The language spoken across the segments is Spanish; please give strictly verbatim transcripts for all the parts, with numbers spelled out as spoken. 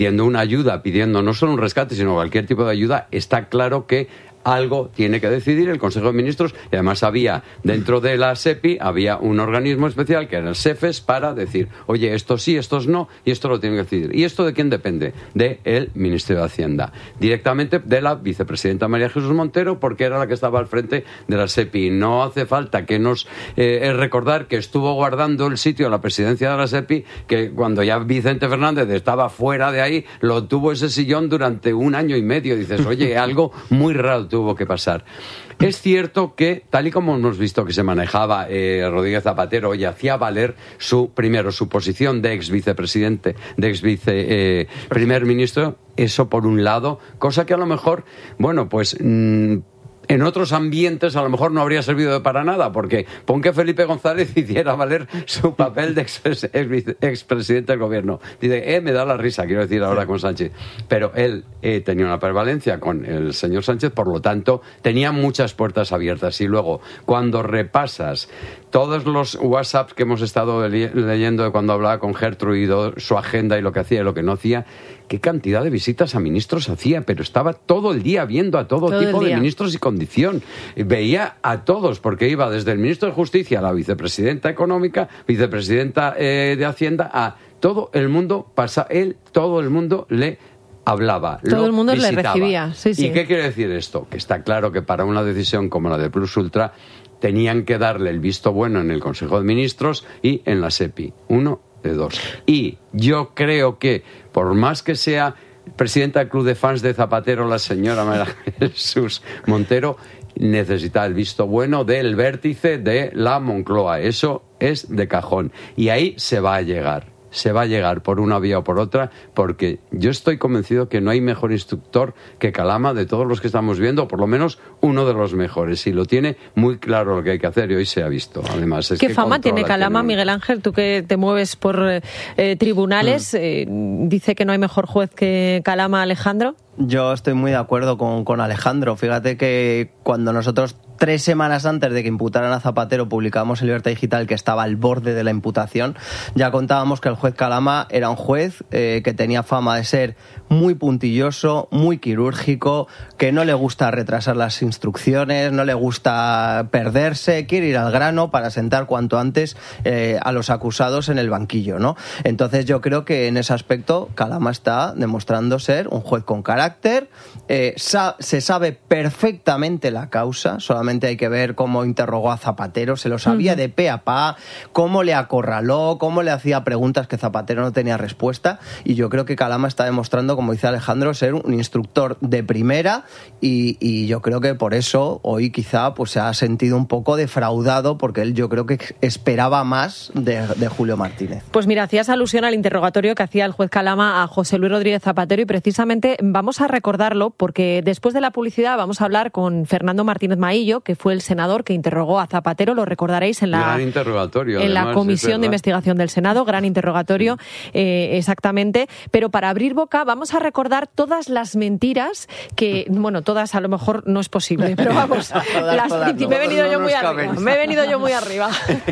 pidiendo una ayuda, pidiendo no solo un rescate, sino cualquier tipo de ayuda, está claro que algo tiene que decidir el Consejo de Ministros, y además había, dentro de la SEPI, había un organismo especial que era el SEFES para decir, oye, estos sí, estos no, y esto lo tiene que decidir. ¿Y esto de quién depende? Del Ministerio de Hacienda. Directamente de la vicepresidenta María Jesús Montero, porque era la que estaba al frente de la SEPI. No hace falta que nos eh, recordar que estuvo guardando el sitio a la presidencia de la SEPI, que cuando ya Vicente Fernández estaba fuera de ahí, lo tuvo ese sillón durante un año y medio. Dices, oye, algo muy raro tuvo que pasar. Es cierto que, tal y como hemos visto que se manejaba eh, Rodríguez Zapatero y hacía valer su, primero, su posición de ex vicepresidente, de ex vice eh, primer ministro, eso por un lado, cosa que a lo mejor, bueno, pues mmm, en otros ambientes a lo mejor no habría servido para nada, porque pon que Felipe González hiciera valer su papel de expresidente del gobierno. Dice, eh, me da la risa, quiero decir ahora con Sánchez. Pero él eh, tenía una prevalencia con el señor Sánchez, por lo tanto, tenía muchas puertas abiertas. Y luego, cuando repasas todos los WhatsApps que hemos estado le- leyendo de cuando hablaba con Gertrude, su agenda y lo que hacía y lo que no hacía, qué cantidad de visitas a ministros hacía, pero estaba todo el día viendo a todo, todo tipo de ministros y condición. Veía a todos, porque iba desde el ministro de Justicia a la vicepresidenta económica, vicepresidenta eh, de Hacienda, a todo el mundo, pasa él, todo el mundo le hablaba. Todo el mundo visitaba. le recibía. Sí, sí. ¿Y qué quiere decir esto? Que está claro que para una decisión como la de Plus Ultra tenían que darle el visto bueno en el Consejo de Ministros y en la SEPI. Uno de dos. Y yo creo que, por más que sea presidenta del Club de Fans de Zapatero, la señora María Jesús Montero, necesita el visto bueno del vértice de la Moncloa. Eso es de cajón. Y ahí se va a llegar. Se va a llegar por una vía o por otra, porque yo estoy convencido que no hay mejor instructor que Calama de todos los que estamos viendo, o por lo menos uno de los mejores, y lo tiene muy claro lo que hay que hacer, y hoy se ha visto. Además, es ¿Qué que fama tiene controla, Calama, tiene... Miguel Ángel? Tú que te mueves por eh, tribunales, mm. eh, dice que no hay mejor juez que Calama, Alejandro. Yo estoy muy de acuerdo con, con Alejandro. Fíjate que cuando nosotros, tres semanas antes de que imputaran a Zapatero, publicamos en Libertad Digital que estaba al borde de la imputación, ya contábamos que el juez Calama era un juez eh, que tenía fama de ser muy puntilloso, muy quirúrgico, que no le gusta retrasar las instrucciones, no le gusta perderse, quiere ir al grano para sentar cuanto antes eh, a los acusados en el banquillo, ¿no? Entonces yo creo que en ese aspecto Calama está demostrando ser un juez con carácter, eh, sa- se sabe perfectamente la causa, solamente hay que ver cómo interrogó a Zapatero, se lo sabía uh-huh. de pe a pa, cómo le acorraló, cómo le hacía preguntas que Zapatero no tenía respuesta, y yo creo que Calama está demostrando, como dice Alejandro, ser un instructor de primera, y, y yo creo que por eso hoy quizá pues se ha sentido un poco defraudado, porque él yo creo que esperaba más de, de Julio Martínez. Pues mira, hacías alusión al interrogatorio que hacía el juez Calama a José Luis Rodríguez Zapatero, y precisamente vamos a recordarlo porque después de la publicidad vamos a hablar con Fernando Martínez Maillo, que fue el senador que interrogó a Zapatero, lo recordaréis en la, gran interrogatorio, en además, la Comisión de Investigación del Senado, gran interrogatorio, eh, exactamente. Pero para abrir boca vamos a recordar todas las mentiras que, bueno, todas a lo mejor no es posible, pero vamos, todas, las todas, princip- no, me he venido yo no muy caben. arriba, me he venido yo muy arriba.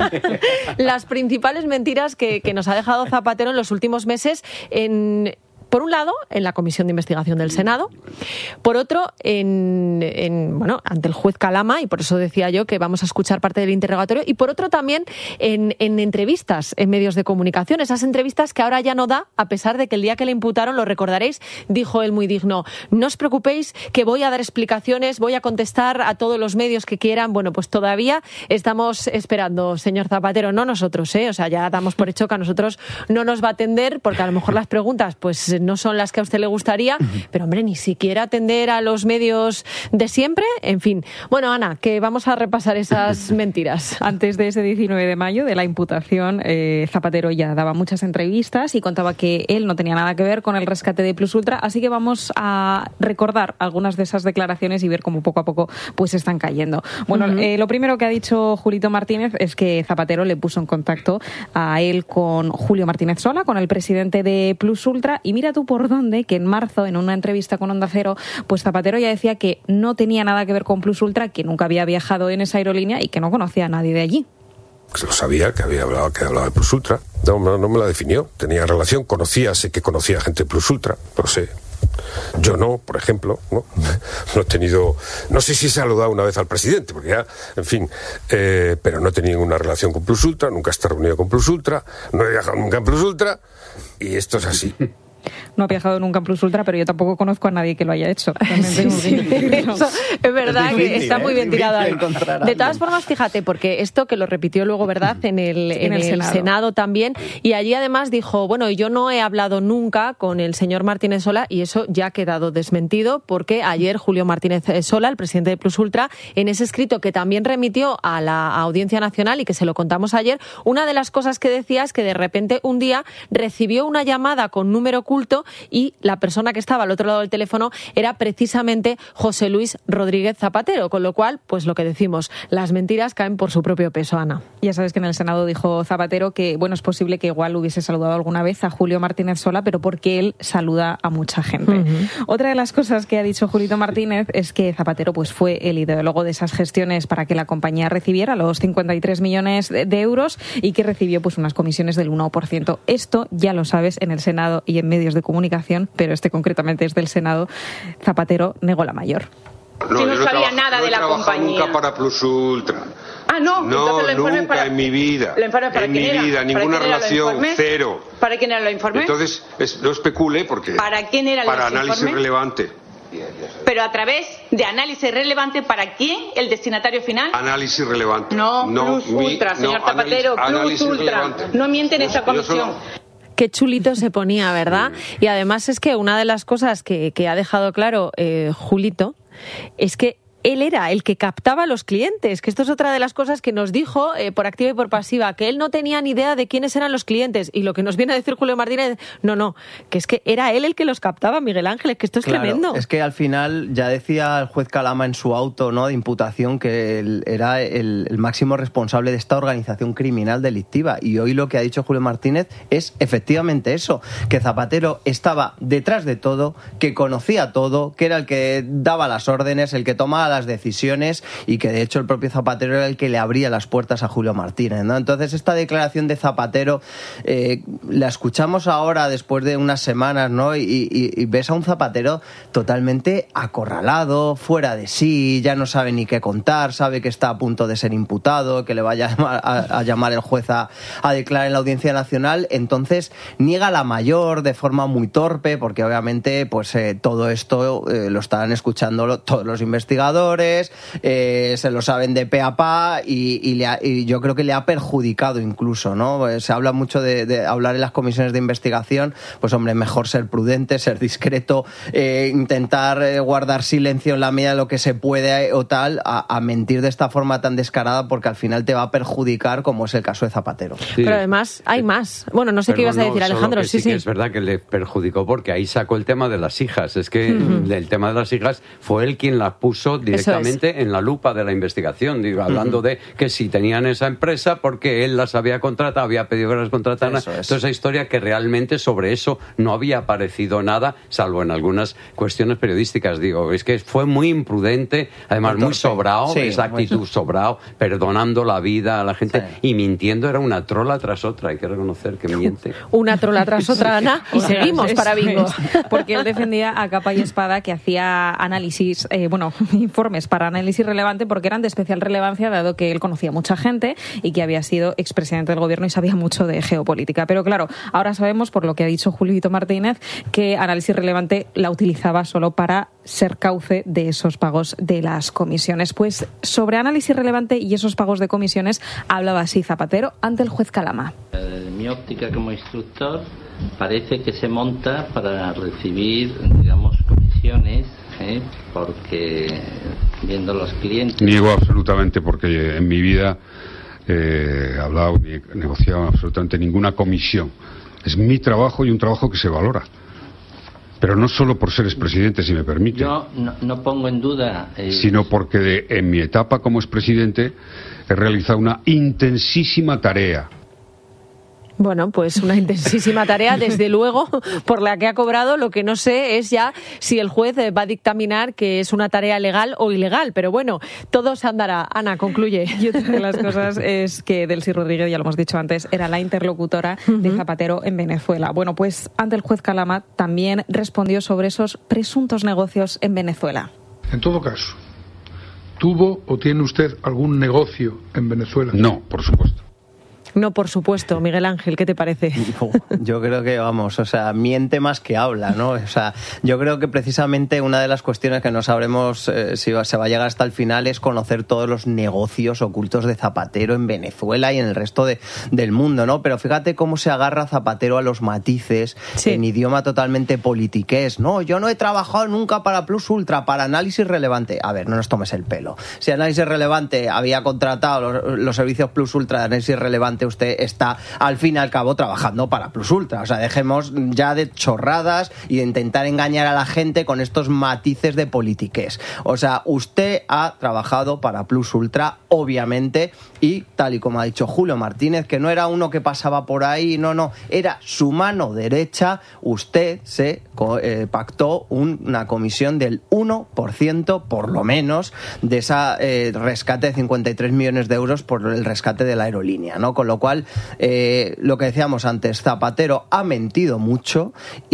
Las principales mentiras que, que nos ha dejado Zapatero en los últimos meses en... Por un lado, en la Comisión de Investigación del Senado. Por otro, en, en, bueno, ante el juez Calama, y por eso decía yo que vamos a escuchar parte del interrogatorio. Y por otro también en, en entrevistas en medios de comunicación. Esas entrevistas que ahora ya no da, a pesar de que el día que le imputaron, lo recordaréis, dijo él muy digno: no os preocupéis que voy a dar explicaciones, voy a contestar a todos los medios que quieran. Bueno, pues todavía estamos esperando, señor Zapatero, no nosotros, ¿eh? O sea, ya damos por hecho que a nosotros no nos va a atender, porque a lo mejor las preguntas, pues no son las que a usted le gustaría, pero hombre, ni siquiera atender a los medios de siempre, en fin. Bueno, Ana, que vamos a repasar esas mentiras. Antes de ese diecinueve de mayo de la imputación, eh, Zapatero ya daba muchas entrevistas y contaba que él no tenía nada que ver con el rescate de Plus Ultra, así que vamos a recordar algunas de esas declaraciones y ver cómo poco a poco pues están cayendo. Bueno, uh-huh. eh, lo primero que ha dicho Julito Martínez es que Zapatero le puso en contacto a él con Julio Martínez Sola, con el presidente de Plus Ultra, y mira tú por dónde, que en marzo, en una entrevista con Onda Cero, pues Zapatero ya decía que no tenía nada que ver con Plus Ultra, que nunca había viajado en esa aerolínea y que no conocía a nadie de allí. pues lo sabía, que había hablado, que hablaba de Plus Ultra. No, no, no me la definió. Tenía relación, conocía, sé que conocía gente de Plus Ultra, lo sé. Yo no, por ejemplo, no, no he tenido, no sé si he saludado una vez al presidente, porque ya, en fin, eh, pero no he tenido ninguna relación con Plus Ultra, nunca he estado reunido con Plus Ultra, no he viajado nunca en Plus Ultra, y esto es así. No ha viajado nunca en Plus Ultra, pero yo tampoco conozco a nadie que lo haya hecho. Sí, sí. Eso es verdad, es difícil, que está ¿eh? muy bien tirado ahí. De todas formas, fíjate, porque esto que lo repitió luego, ¿verdad?, en el, en en el, el Senado. Senado también, y allí además dijo, bueno, yo no he hablado nunca con el señor Martínez Sola, y eso ya ha quedado desmentido, porque ayer Julio Martínez Sola, el presidente de Plus Ultra, en ese escrito que también remitió a la Audiencia Nacional y que se lo contamos ayer, una de las cosas que decía es que de repente un día recibió una llamada con número oculto y la persona que estaba al otro lado del teléfono era precisamente José Luis Rodríguez Zapatero, con lo cual, pues lo que decimos, las mentiras caen por su propio peso, Ana. Ya sabes que en el Senado dijo Zapatero que, bueno, es posible que igual hubiese saludado alguna vez a Julio Martínez Sola, pero porque él saluda a mucha gente. Uh-huh. Otra de las cosas que ha dicho Julito Martínez es que Zapatero pues fue el ideólogo de esas gestiones para que la compañía recibiera los cincuenta y tres millones de euros y que recibió pues unas comisiones del uno por ciento. Esto ya lo sabes en el Senado y en medios de comunicación, pero este concretamente es del Senado. Zapatero negó la mayor. No, si no, no sabía nada no de la compañía. Nunca para Plus Ultra. Ah, no, no, entonces lo nunca para, en mi vida. Lo para en mi era? vida, ninguna relación, cero. ¿Para quién eran los informes? Entonces, es, no especule porque. ¿Para quién eran los informes? Para análisis informes? relevante. Pero a través de análisis relevante, ¿para quién? ¿El destinatario final? Análisis relevante. No, no Plus mi, Ultra, señor no, Zapatero, análisis, Plus Ultra. Relevante. No mienten en esa comisión. Solo... Qué chulito se ponía, ¿verdad? Y además es que una de las cosas que, que ha dejado claro eh, Julito es que él era el que captaba a los clientes, que esto es otra de las cosas que nos dijo eh, por activa y por pasiva, que él no tenía ni idea de quiénes eran los clientes, y lo que nos viene a decir Julio Martínez, no, no, que es que era él el que los captaba, Miguel Ángel, que esto es claro, tremendo. Es que al final ya decía el juez Calama en su auto, ¿no?, de imputación, que él era el, el máximo responsable de esta organización criminal delictiva, y hoy lo que ha dicho Julio Martínez es efectivamente eso, que Zapatero estaba detrás de todo, que conocía todo, que era el que daba las órdenes, el que tomaba las decisiones, y que de hecho el propio Zapatero era el que le abría las puertas a Julio Martínez, ¿no? Entonces esta declaración de Zapatero eh, la escuchamos ahora después de unas semanas, ¿no? Y, y, y ves a un Zapatero totalmente acorralado, fuera de sí, ya no sabe ni qué contar, sabe que está a punto de ser imputado, que le vaya a llamar, a, a llamar el juez a, a declarar en la Audiencia Nacional, entonces niega la mayor de forma muy torpe, porque obviamente pues eh, todo esto eh, lo estarán escuchando todos los investigadores, eh, se lo saben de pe a pa, y, y, le ha, y yo creo que le ha perjudicado incluso, ¿no? Eh, se habla mucho de, de hablar en las comisiones de investigación, pues hombre, mejor ser prudente, ser discreto, eh, intentar eh, guardar silencio en la medida de lo que se puede o tal, a, a mentir de esta forma tan descarada, porque al final te va a perjudicar, como es el caso de Zapatero. Sí. Pero además hay más. Bueno, no sé Perdón, qué ibas a decir, no, Alejandro. Sí, sí, sí. Que es verdad que le perjudicó porque ahí sacó el tema de las hijas. Es que uh-huh. el tema de las hijas fue él quien las puso directamente es. en la lupa de la investigación, digo, hablando uh-huh. de que si tenían esa empresa porque él las había contratado, había pedido que las contrataran. Eso es. Toda esa historia que realmente sobre eso no había aparecido nada, salvo en algunas cuestiones periodísticas. Digo, es que fue muy imprudente, además muy sobrado, sí, esa actitud muy... sobrado, perdonando la vida a la gente sí. y mintiendo. Era una trola tras otra, hay que reconocer que miente. Una trola tras otra, Ana, y seguimos para bingo. Porque él defendía a capa y espada que hacía análisis, eh, bueno, informes para análisis relevante, porque eran de especial relevancia, dado que él conocía mucha gente y que había sido expresidente del gobierno y sabía mucho de geopolítica. Pero claro, ahora sabemos, por lo que ha dicho Julito Martínez, que análisis relevante la utilizaba solo para ser cauce de esos pagos de las comisiones. Pues sobre análisis relevante y esos pagos de comisiones hablaba así Zapatero ante el juez Calama. En mi óptica como instructor, parece que se monta para recibir, digamos, comisiones, ¿eh? porque viendo los clientes... Niego absolutamente, porque en mi vida eh, he hablado ni he negociado absolutamente ninguna comisión. Es mi trabajo y un trabajo que se valora. Pero no solo por ser expresidente, si me permite. Yo no, no pongo en duda... Eh... Sino porque de, en mi etapa como expresidente he realizado una intensísima tarea Bueno, pues una intensísima tarea, desde luego, por la que ha cobrado. Lo que no sé es ya si el juez va a dictaminar que es una tarea legal o ilegal, pero bueno, todo se andará. Ana, concluye. Y otra de las cosas es que Delcy Rodríguez, ya lo hemos dicho antes, era la interlocutora uh-huh. de Zapatero en Venezuela. Bueno, pues ante el juez Calama también respondió sobre esos presuntos negocios en Venezuela. En todo caso, ¿tuvo o tiene usted algún negocio en Venezuela? No, por supuesto. No, por supuesto. Miguel Ángel, ¿qué te parece? Yo creo que, vamos, o sea, miente más que habla, ¿no? O sea, yo creo que precisamente una de las cuestiones que no sabremos eh, si se va a llegar hasta el final es conocer todos los negocios ocultos de Zapatero en Venezuela y en el resto de, del mundo, ¿no? Pero fíjate cómo se agarra Zapatero a los matices sí. en idioma totalmente politiqués. No, yo no he trabajado nunca para Plus Ultra, para Análisis Relevante. A ver, no nos tomes el pelo. Si Análisis Relevante había contratado los, los servicios Plus Ultra de Análisis Relevante, usted está al fin y al cabo trabajando para Plus Ultra. O sea, dejemos ya de chorradas y de intentar engañar a la gente con estos matices de politiqués. O sea, usted ha trabajado para Plus Ultra, obviamente, y tal y como ha dicho Julio Martínez, que no era uno que pasaba por ahí, no, no, era su mano derecha. Usted se eh, pactó un, una comisión del uno por ciento, por lo menos, de esa eh, rescate de cincuenta y tres millones de euros por el rescate de la aerolínea, ¿no? Con lo cual, eh, lo que decíamos antes, Zapatero ha mentido mucho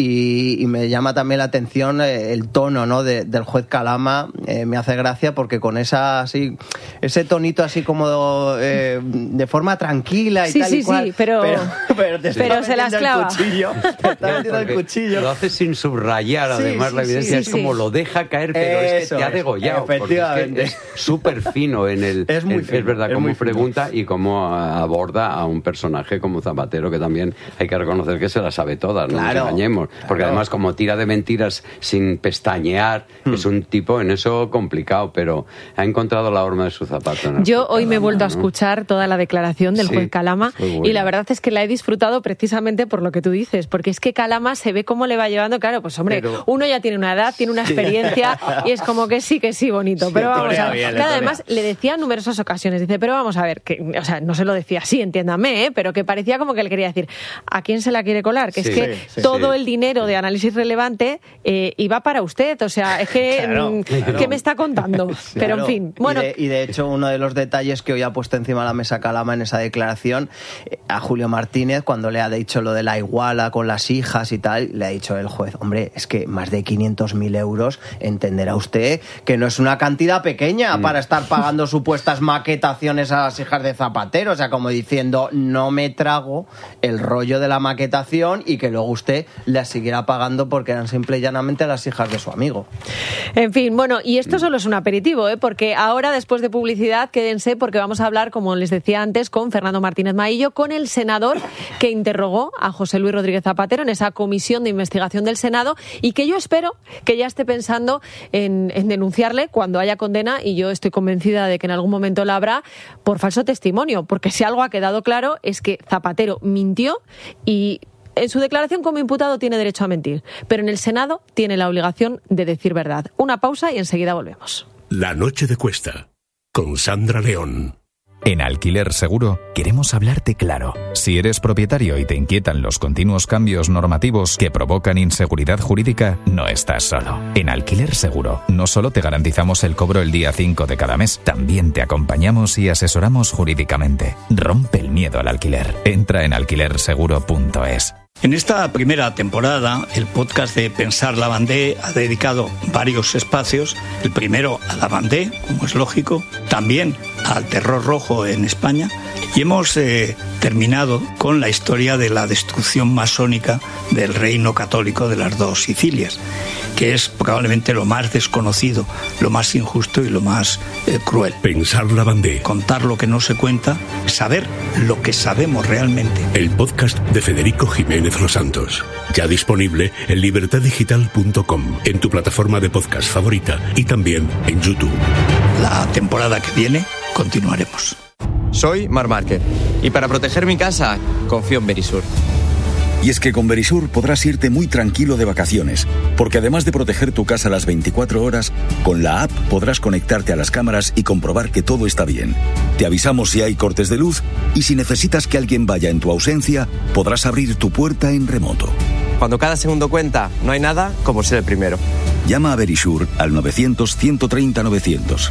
y, y me llama también la atención eh, el tono, ¿no? de, del juez Calama. Eh, me hace gracia porque con esa así, ese tonito así como eh, de forma tranquila y sí, tal sí, y cual. Sí, pero, pero, pero, te pero se las clava. El cuchillo, te está metiendo el cuchillo. Lo hace sin subrayar, además, sí, la evidencia sí, sí, es como sí. lo deja caer, pero Eso es que te ha degollado. Efectivamente. Es súper fino en el... Es muy en, fino. Es verdad, es cómo pregunta fino. Y cómo aborda a un personaje como Zapatero, que también hay que reconocer que se las sabe todas, no claro, nos engañemos. Porque claro. además, como tira de mentiras sin pestañear, hmm. es un tipo en eso complicado, pero ha encontrado la horma de su zapato. Yo hoy me he vuelto ¿no? a escuchar toda la declaración del sí, juez Calama y la verdad es que la he disfrutado precisamente por lo que tú dices, porque es que Calama se ve cómo le va llevando, claro, pues hombre, pero... uno ya tiene una edad, tiene una experiencia y es como que sí, que sí, bonito, pero sí, vamos a ver. Claro, además le decía en numerosas ocasiones, dice, pero vamos a ver, que, o sea, no se lo decía así, entiéndame, ¿eh? Pero que parecía como que le quería decir, ¿a quién se la quiere colar? Que sí, es que sí, todo sí. el dinero de Análisis Relevante eh, iba para usted, o sea, es que, claro, mm, claro. ¿qué me está contando? Claro. Pero en fin, bueno. Y de, y de hecho, uno de los detalles que hoy ha puesto encima de la mesa Calama en esa declaración, eh, a Julio Martínez, cuando le ha dicho lo de la iguala con las hijas y tal, le ha dicho el juez, hombre, es que más de quinientos mil euros, entenderá usted que no es una cantidad pequeña mm. para estar pagando supuestas maquetaciones a las hijas de Zapatero, o sea, como diciendo, no me trago el rollo de la maquetación y que luego usted las siguiera pagando porque eran simple y llanamente las hijas de su amigo. En fin, bueno, y esto solo es un aperitivo, ¿eh? Porque ahora, después de publicidad, quédense porque vamos a hablar, como les decía antes, con Fernando Martínez Maillo, con el senador que interrogó a José Luis Rodríguez Zapatero en esa comisión de investigación del Senado y que yo espero que ya esté pensando en, en denunciarle cuando haya condena, y yo estoy convencida de que en algún momento la habrá, por falso testimonio, porque si algo ha quedado claro es que Zapatero mintió y en su declaración como imputado tiene derecho a mentir, pero en el Senado tiene la obligación de decir verdad. Una pausa y enseguida volvemos. La noche de Cuesta, con Sandra León. En Alquiler Seguro queremos hablarte claro. Si eres propietario y te inquietan los continuos cambios normativos que provocan inseguridad jurídica, no estás solo. En Alquiler Seguro no solo te garantizamos el cobro el día cinco de cada mes, también te acompañamos y asesoramos jurídicamente. Rompe el miedo al alquiler. Entra en alquiler seguro punto es. En esta primera temporada, el podcast de Pensar Lavandé ha dedicado varios espacios. El primero a Lavandé, como es lógico, también al terror rojo en España, y hemos eh, terminado con la historia de la destrucción masónica del reino católico de las dos Sicilias, que es probablemente lo más desconocido, lo más injusto y lo más eh, cruel. Pensar Lavandé. Contar lo que no se cuenta, saber lo que sabemos realmente. El podcast de Federico Jiménez Los Santos, ya disponible en libertad digital punto com, en tu plataforma de podcast favorita y también en YouTube. La temporada que viene continuaremos. Soy Mar Márquez y para proteger mi casa confío en Verisur. Y es que con Verisure podrás irte muy tranquilo de vacaciones, porque además de proteger tu casa las veinticuatro horas, con la app podrás conectarte a las cámaras y comprobar que todo está bien. Te avisamos si hay cortes de luz y si necesitas que alguien vaya en tu ausencia, podrás abrir tu puerta en remoto. Cuando cada segundo cuenta, no hay nada como ser el primero. Llama a Verisure al novecientos, ciento treinta, novecientos.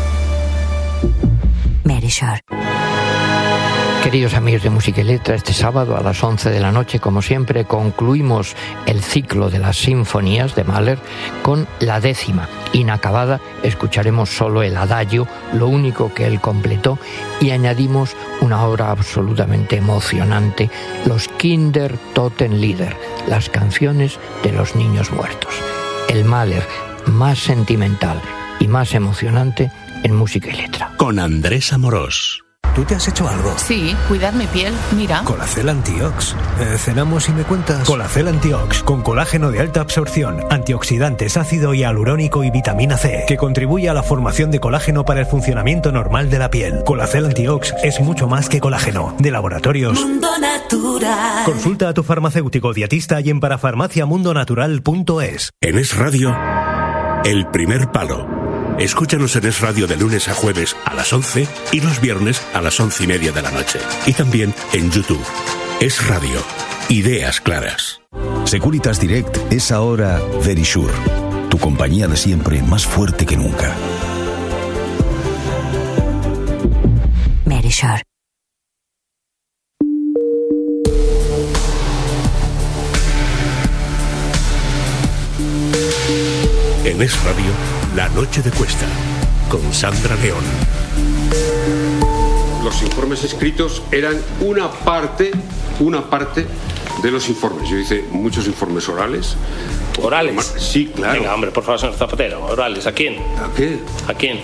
Verisure. Queridos amigos de Música y Letra, este sábado a las once de la noche, como siempre, concluimos el ciclo de las sinfonías de Mahler con la décima, inacabada. Escucharemos solo el adagio, lo único que él completó, y añadimos una obra absolutamente emocionante, los Kindertotenlieder, las canciones de los niños muertos. El Mahler más sentimental y más emocionante en Música y Letra. Con Andrés Amorós. ¿Tú te has hecho algo? Sí, cuidar mi piel, mira. Colacel Antiox. Eh, ¿Cenamos y me cuentas? Colacel Antiox, con colágeno de alta absorción, antioxidantes, ácido hialurónico y vitamina C, que contribuye a la formación de colágeno para el funcionamiento normal de la piel. Colacel Antiox es mucho más que colágeno. De Laboratorios Mundo Natural. Consulta a tu farmacéutico dietista y en parafarmaciamundonatural punto es. En Es Radio, El Primer Palo. Escúchanos en Es Radio de lunes a jueves a las once y los viernes a las once y media de la noche. Y también en YouTube. Es Radio. Ideas claras. Securitas Direct es ahora Verisure. Tu compañía de siempre, más fuerte que nunca. Verisure. En Es Radio, La Noche de Cuesta, con Sandra León. Los informes escritos eran una parte, una parte de los informes. Yo hice muchos informes orales. ¿Orales? Sí, claro. Venga, hombre, por favor, señor Zapatero, orales. ¿A quién? ¿A qué? ¿A quién?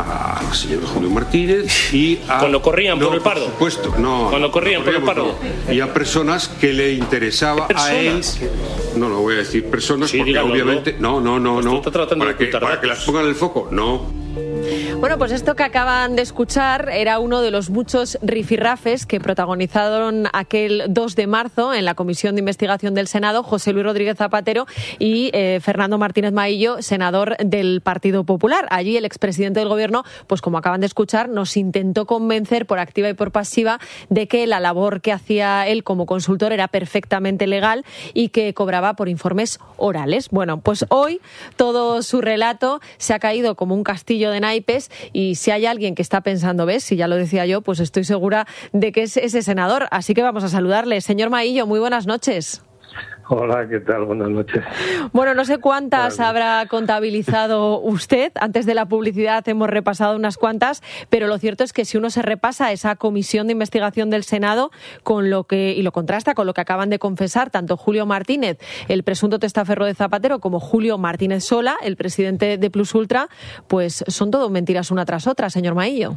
Al señor Julio Martínez y a... ¿Cuando corrían no, por el Pardo? Por supuesto, no. ¿Cuando no, corrían por el Pardo? No. Y a personas que le interesaba a él... No, no voy a decir personas sí, porque dígalo, obviamente... No, no, no, no. Está tratando para, de que, para que las pongan en el foco, no. Bueno, pues esto que acaban de escuchar era uno de los muchos rifirrafes que protagonizaron aquel dos de marzo en la Comisión de Investigación del Senado José Luis Rodríguez Zapatero y eh, Fernando Martínez Maillo, senador del Partido Popular. Allí el expresidente del Gobierno, pues como acaban de escuchar, nos intentó convencer por activa y por pasiva de que la labor que hacía él como consultor era perfectamente legal y que cobraba por informes orales. Bueno, pues hoy todo su relato se ha caído como un castillo de naipes. Y si hay alguien que está pensando, ¿ves? Si ya lo decía yo, pues estoy segura de que es ese senador. Así que vamos a saludarle. Señor Maillo, muy buenas noches. Hola, ¿qué tal? Buenas noches. Bueno, no sé cuántas vale. habrá contabilizado usted. Antes de la publicidad hemos repasado unas cuantas, pero lo cierto es que si uno se repasa esa comisión de investigación del Senado con lo que y lo contrasta con lo que acaban de confesar tanto Julio Martínez, el presunto testaferro de Zapatero, como Julio Martínez Sola, el presidente de Plus Ultra, pues son todo mentiras una tras otra, señor Maillo.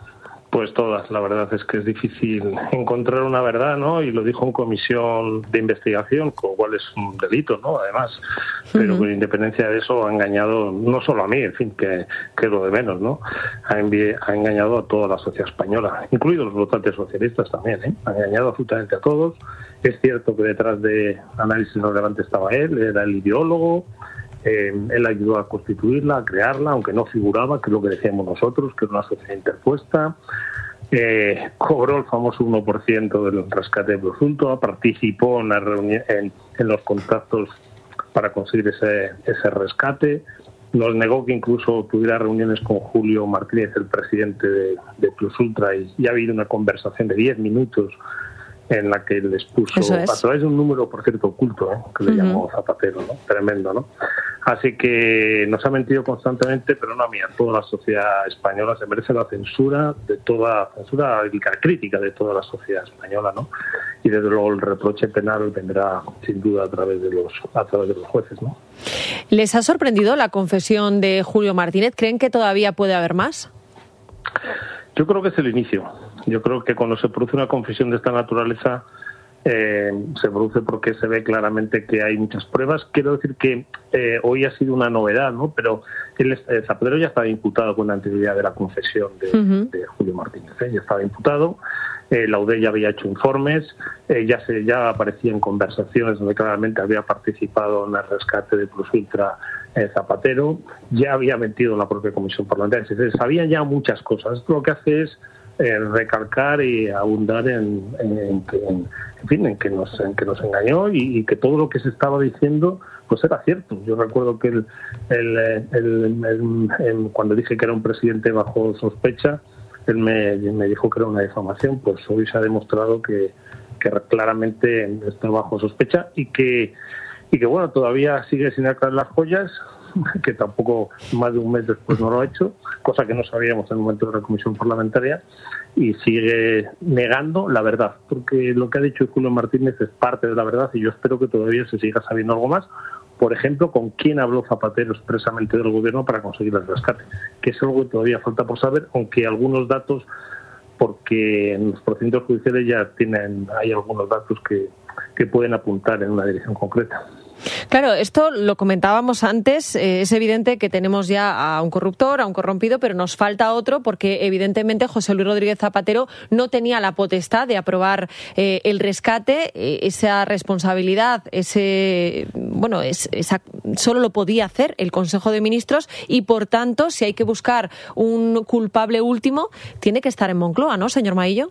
Pues todas, la verdad es que es difícil encontrar una verdad, ¿no? Y lo dijo en comisión de investigación, con lo cual es un delito, ¿no? Además, pero uh-huh. con independencia de eso ha engañado no solo a mí, en fin, que, que es lo de menos, ¿no? Ha, envi- ha engañado a toda la sociedad española, incluidos los votantes socialistas también, ¿eh? Ha engañado absolutamente a todos. Es cierto que detrás de Análisis Relevante estaba él, era el ideólogo. Eh, él ayudó a constituirla, a crearla, aunque no figuraba, que es lo que decíamos nosotros, que era una sociedad interpuesta. Eh, cobró el famoso uno por ciento del rescate de Plus Ultra, participó en, la reuni- en, en los contactos para conseguir ese, ese rescate. Nos negó que incluso tuviera reuniones con Julio Martínez, el presidente de, de Plus Ultra, y, y ha habido una conversación de diez minutos en la que les puso, es. a través de un número, por cierto, oculto, ¿eh? que le uh-huh. llamó Zapatero, ¿no? Tremendo, ¿no? Así que nos ha mentido constantemente, pero no a mí, a toda la sociedad española. Se merece la censura de toda, censura y la crítica de toda la sociedad española, ¿no? Y desde luego el reproche penal vendrá sin duda a través de los, a través de los jueces, ¿no? ¿Les ha sorprendido la confesión de Julio Martínez? ¿Creen que todavía puede haber más? Yo creo que es el inicio. Yo creo que cuando se produce una confesión de esta naturaleza eh, se produce porque se ve claramente que hay muchas pruebas. Quiero decir que eh, hoy ha sido una novedad, ¿no? Pero él, eh, Zapatero ya estaba imputado con la anterioridad de la confesión de, uh-huh. de Julio Martínez, ¿eh? Ya estaba imputado. Eh, la U D E ya había hecho informes, eh, ya se ya aparecía en conversaciones donde claramente había participado en el rescate de Plus Ultra eh, Zapatero, ya había mentido en la propia comisión parlamentaria. Se sabían ya muchas cosas. Esto lo que hace es eh, recalcar y abundar en, en, en, en, en fin, en que nos, en que nos engañó y, y que todo lo que se estaba diciendo pues era cierto. Yo recuerdo que el, el, el, el, el, el, cuando dije que era un presidente bajo sospecha, él me, me dijo que era una difamación. Pues hoy se ha demostrado que, que claramente está bajo sospecha y que, y que bueno, todavía sigue sin aclarar las joyas, que tampoco más de un mes después no lo ha hecho, cosa que no sabíamos en el momento de la comisión parlamentaria, y sigue negando la verdad, porque lo que ha dicho Julio Martínez es parte de la verdad y yo espero que todavía se siga sabiendo algo más. Por ejemplo, con quién habló Zapatero expresamente del gobierno para conseguir el rescate, que es algo que todavía falta por saber, aunque algunos datos, porque en los procedimientos judiciales ya tienen, hay algunos datos que, que pueden apuntar en una dirección concreta. Claro, esto lo comentábamos antes, eh, es evidente que tenemos ya a un corruptor, a un corrompido, pero nos falta otro porque evidentemente José Luis Rodríguez Zapatero no tenía la potestad de aprobar eh, el rescate, eh, esa responsabilidad, ese bueno, es, esa, solo lo podía hacer el Consejo de Ministros y por tanto, si hay que buscar un culpable último, tiene que estar en Moncloa, ¿no, señor Maillo?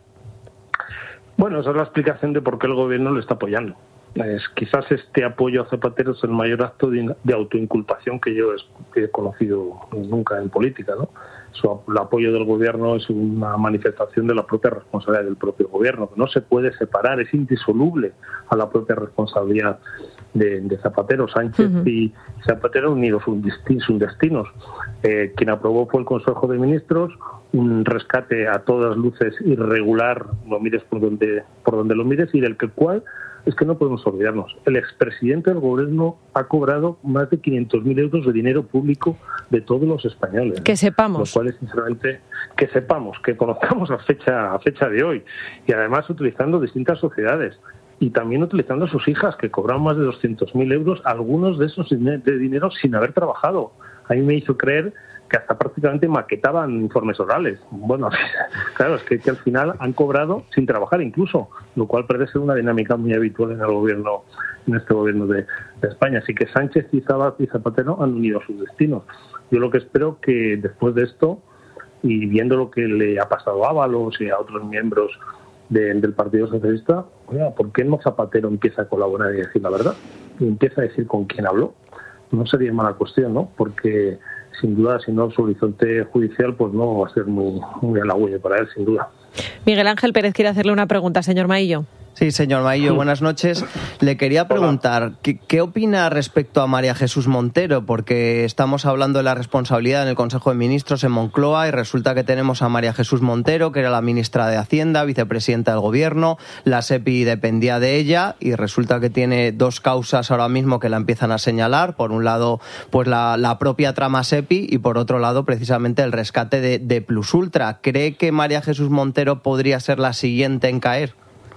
Bueno, esa es la explicación de por qué el gobierno le está apoyando. Es, quizás este apoyo a Zapatero es el mayor acto de, de autoinculpación que yo he, he conocido nunca en política, ¿no? Su, el apoyo del gobierno es una manifestación de la propia responsabilidad del propio gobierno, que no se puede separar, es indisoluble a la propia responsabilidad de, de Zapatero. Sánchez uh-huh. y Zapatero unidos sus destinos. Eh, quien aprobó fue el Consejo de Ministros, un rescate a todas luces irregular, lo mires por donde, por donde lo mires, y del que cual es que no podemos olvidarnos. El expresidente del gobierno ha cobrado más de quinientos mil euros de dinero público de todos los españoles. Que sepamos. Lo cual es, sinceramente, que sepamos, que conozcamos a fecha, a fecha de hoy. Y además utilizando distintas sociedades. Y también utilizando a sus hijas, que cobraron más de doscientos mil euros, algunos de esos de dinero sin haber trabajado. A mí me hizo creer que hasta prácticamente maquetaban informes orales. Bueno, claro, es que, que al final han cobrado sin trabajar incluso, lo cual parece ser una dinámica muy habitual en el gobierno, en este gobierno de, de España. Así que Sánchez y Zapatero han unido sus destinos. Yo lo que espero que después de esto, y viendo lo que le ha pasado a Ábalos y a otros miembros de, del Partido Socialista, oiga, ¿por qué no Zapatero empieza a colaborar y decir la verdad? Y empieza a decir con quién habló. No sería mala cuestión, ¿no? Porque sin duda, si no, su horizonte judicial pues no va a ser muy, muy halagüeño para él, sin duda. Miguel Ángel Pérez quiere hacerle una pregunta, señor Maillo. Sí, señor Maillo, buenas noches. Le quería preguntar, ¿qué, ¿qué opina respecto a María Jesús Montero? Porque estamos hablando de la responsabilidad en el Consejo de Ministros en Moncloa y resulta que tenemos a María Jesús Montero, que era la ministra de Hacienda, vicepresidenta del Gobierno, la SEPI dependía de ella y resulta que tiene dos causas ahora mismo que la empiezan a señalar. Por un lado, pues la, la propia trama SEPI y por otro lado, precisamente el rescate de, de Plus Ultra. ¿Cree que María Jesús Montero podría ser la siguiente en caer?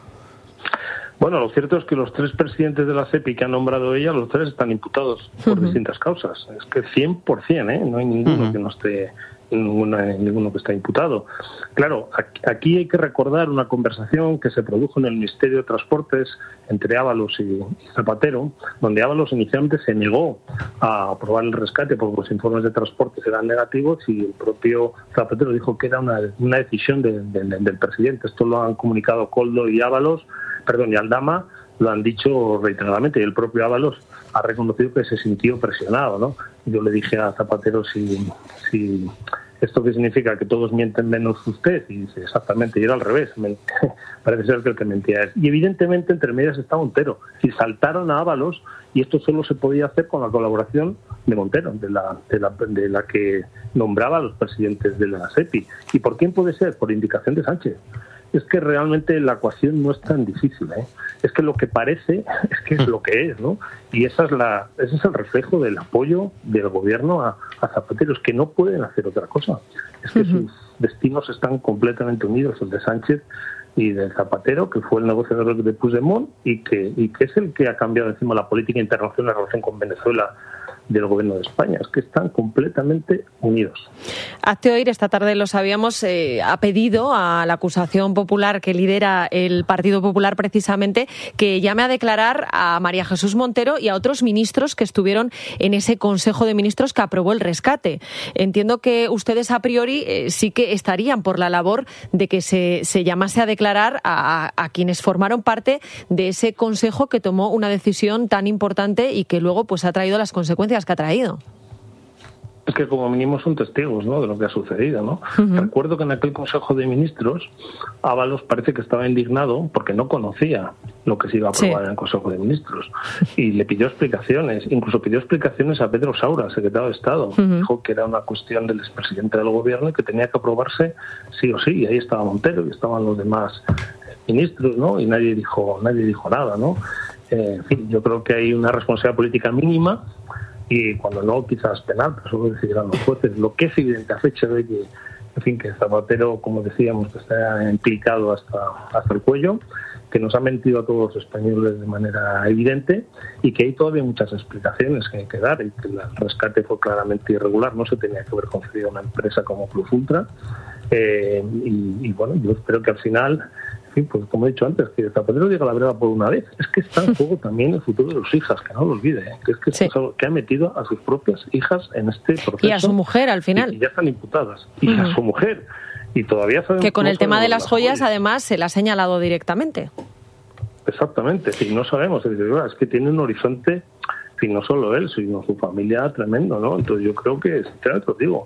Bueno, lo cierto es que los tres presidentes de la SEPI que ha nombrado ella, los tres están imputados por uh-huh. distintas causas. Es que cien por ciento, ¿eh? No hay ninguno uh-huh. que no esté, ninguna, ninguno que está imputado. Claro, aquí hay que recordar una conversación que se produjo en el Ministerio de Transportes entre Ábalos y Zapatero, donde Ábalos inicialmente se negó a aprobar el rescate porque los informes de transportes eran negativos y el propio Zapatero dijo que era una, una decisión de, de, de, del presidente. Esto lo han comunicado Koldo y Ábalos, perdón, y Aldama, lo han dicho reiteradamente, y el propio Ábalos ha reconocido que se sintió presionado, ¿no? Yo le dije a Zapatero si, si esto qué significa, que todos mienten menos usted, y dice exactamente, y era al revés, parece ser que el que mentía es. Y evidentemente entre medias está Montero, y saltaron a Ábalos, y esto solo se podía hacer con la colaboración de Montero, de la, de la, de la que nombraba a los presidentes de la SEPI. ¿Y por quién puede ser? Por indicación de Sánchez. Es que realmente la ecuación no es tan difícil, ¿eh? Es que lo que parece es que es lo que es, ¿no? Y esa es la, ese es el reflejo del apoyo del gobierno a, a Zapatero, es que no pueden hacer otra cosa. Es que uh-huh. sus destinos están completamente unidos, el de Sánchez y de Zapatero, que fue el negociador de Puigdemont y que, y que es el que ha cambiado encima la política internacional en relación con Venezuela del gobierno de España. Es que están completamente unidos. Hazte Oír, esta tarde lo sabíamos, eh, ha pedido a la acusación popular que lidera el Partido Popular precisamente que llame a declarar a María Jesús Montero y a otros ministros que estuvieron en ese Consejo de Ministros que aprobó el rescate. Entiendo que ustedes a priori eh, sí que estarían por la labor de que se, se llamase a declarar a, a, a quienes formaron parte de ese Consejo que tomó una decisión tan importante y que luego pues ha traído las consecuencias que ha traído. Es que como mínimo son testigos, ¿no?, de lo que ha sucedido, ¿no? Uh-huh. Recuerdo que en aquel Consejo de Ministros Ábalos parece que estaba indignado porque no conocía lo que se iba a aprobar sí. en el Consejo de Ministros y le pidió explicaciones, incluso pidió explicaciones a Pedro Saura, secretario de Estado. Uh-huh. Dijo que era una cuestión del expresidente del gobierno y que tenía que aprobarse sí o sí, y ahí estaba Montero y estaban los demás ministros, ¿no? Y nadie dijo, nadie dijo nada, ¿no? Eh, en fin, yo creo que hay una responsabilidad política mínima y cuando no, quizás penal, pero eso lo decidirán los jueces. Lo que es evidente a fecha de que, en fin, que Zapatero, como decíamos, que está implicado hasta, hasta el cuello, que nos ha mentido a todos los españoles de manera evidente y que hay todavía muchas explicaciones que hay que dar y que el rescate fue claramente irregular, no se tenía que haber concedido a una empresa como Plus Ultra. Eh, y, y bueno, yo espero que al final, en fin, pues como he dicho antes, que Zapatero diga la verdad por una vez. Es que está en juego también el futuro de sus hijas, que no lo olvide, ¿eh? que es que, sí. es algo que ha metido a sus propias hijas en este proceso. Y a su mujer al final. Y, y ya están imputadas. Y uh-huh. a su mujer. Y todavía sabemos que con el tema de las joyas, joyas, además, se la ha señalado directamente. Exactamente, y no sabemos, es, decir, es que tiene un horizonte, y no solo él, sino su familia tremendo, ¿no? Entonces yo creo que, sinceramente os digo,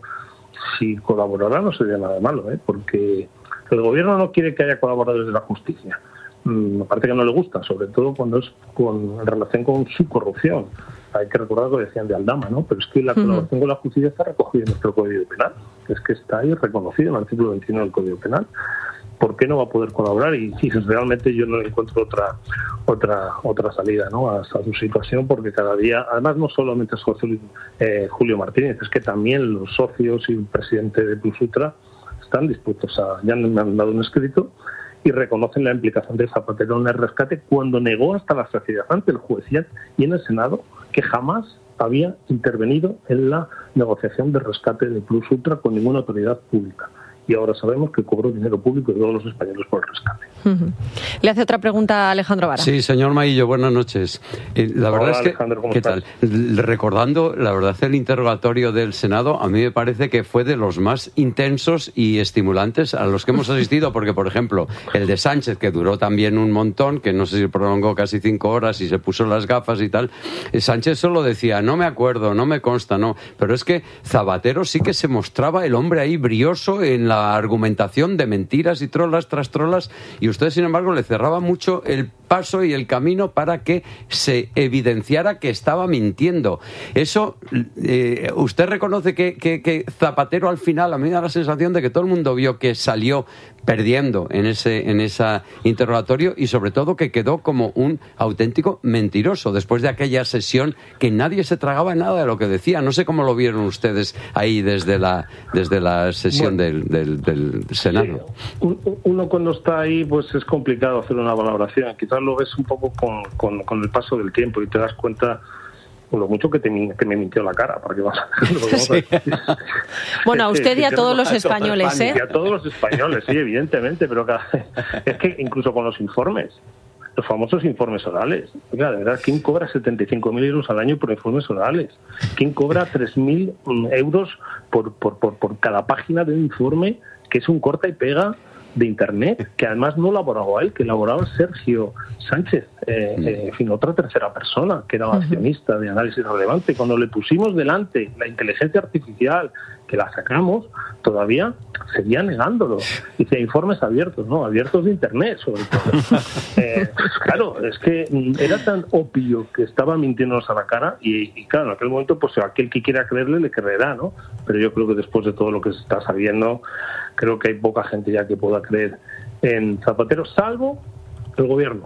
si colaborará no sería nada malo, ¿eh? Porque el gobierno no quiere que haya colaboradores de la justicia. Mm, me parece que no le gusta, sobre todo cuando es con, en relación con su corrupción. Hay que recordar lo que decían de Aldama, ¿no? Pero es que la uh-huh. colaboración con la justicia está recogida en nuestro Código Penal. Es que está ahí reconocido en el artículo veintiuno del Código Penal. ¿Por qué no va a poder colaborar? Y, y realmente yo no encuentro otra otra otra salida, ¿no?, a, a su situación, porque cada día, además no solamente es José, eh, Julio Martínez, es que también los socios y el presidente de Plus Ultra están dispuestos a, ya me han dado un escrito y reconocen la implicación de Zapatero en el rescate cuando negó hasta la saciedad ante el juez y en el Senado que jamás había intervenido en la negociación de rescate de Plus Ultra con ninguna autoridad pública. Y ahora sabemos que cobró dinero público de todos los españoles por el rescate. Uh-huh. Le hace otra pregunta a Alejandro Vara. Sí, señor Maillo, buenas noches. Eh, la Hola, verdad es que, Alejandro, ¿cómo ¿qué estás? tal? Recordando, la verdad, el interrogatorio del Senado, a mí me parece que fue de los más intensos y estimulantes a los que hemos asistido, porque, por ejemplo, el de Sánchez, que duró también un montón, que no sé si prolongó casi cinco horas y se puso las gafas y tal, eh, Sánchez solo decía, no me acuerdo, no me consta, no. Pero es que Zapatero sí que se mostraba el hombre ahí brioso en la argumentación de mentiras y trolas tras trolas, y usted, sin embargo, le cerraba mucho el paso y el camino para que se evidenciara que estaba mintiendo. Eso, eh, usted reconoce que, que, que Zapatero al final, a mí me da la sensación de que todo el mundo vio que salió perdiendo en ese en ese interrogatorio y sobre todo que quedó como un auténtico mentiroso después de aquella sesión que nadie se tragaba nada de lo que decía. No sé cómo lo vieron ustedes ahí desde la desde la sesión bueno, del, del, del Senado. Sí. Uno cuando está ahí pues es complicado hacer una valoración. Quizás lo ves un poco con, con, con el paso del tiempo y te das cuenta lo mucho que, te, que me mintió la cara, para que vas a sí. Bueno, a usted y a todos los españoles, ¿eh? Y a todos los españoles, sí, evidentemente, pero cada, es que incluso con los informes, los famosos informes orales, oiga, de verdad, ¿quién cobra setenta y cinco mil euros al año por informes orales? ¿Quién cobra tres mil euros por, por, por, por cada página de un informe que es un corta y pega de Internet, que además no elaboraba él, que elaboraba Sergio Sánchez, eh, eh, en fin, otra tercera persona, que era accionista de Análisis Relevante. Cuando le pusimos delante la inteligencia artificial, que la sacamos, todavía seguía negándolo. Dice, informes abiertos, ¿no? Abiertos de Internet, sobre todo. eh, claro, es que era tan obvio que estaba mintiéndonos a la cara y, y claro, en aquel momento, pues aquel que quiera creerle, le creerá, ¿no? Pero yo creo que después de todo lo que se está sabiendo, creo que hay poca gente ya que pueda creer en Zapatero, salvo el gobierno.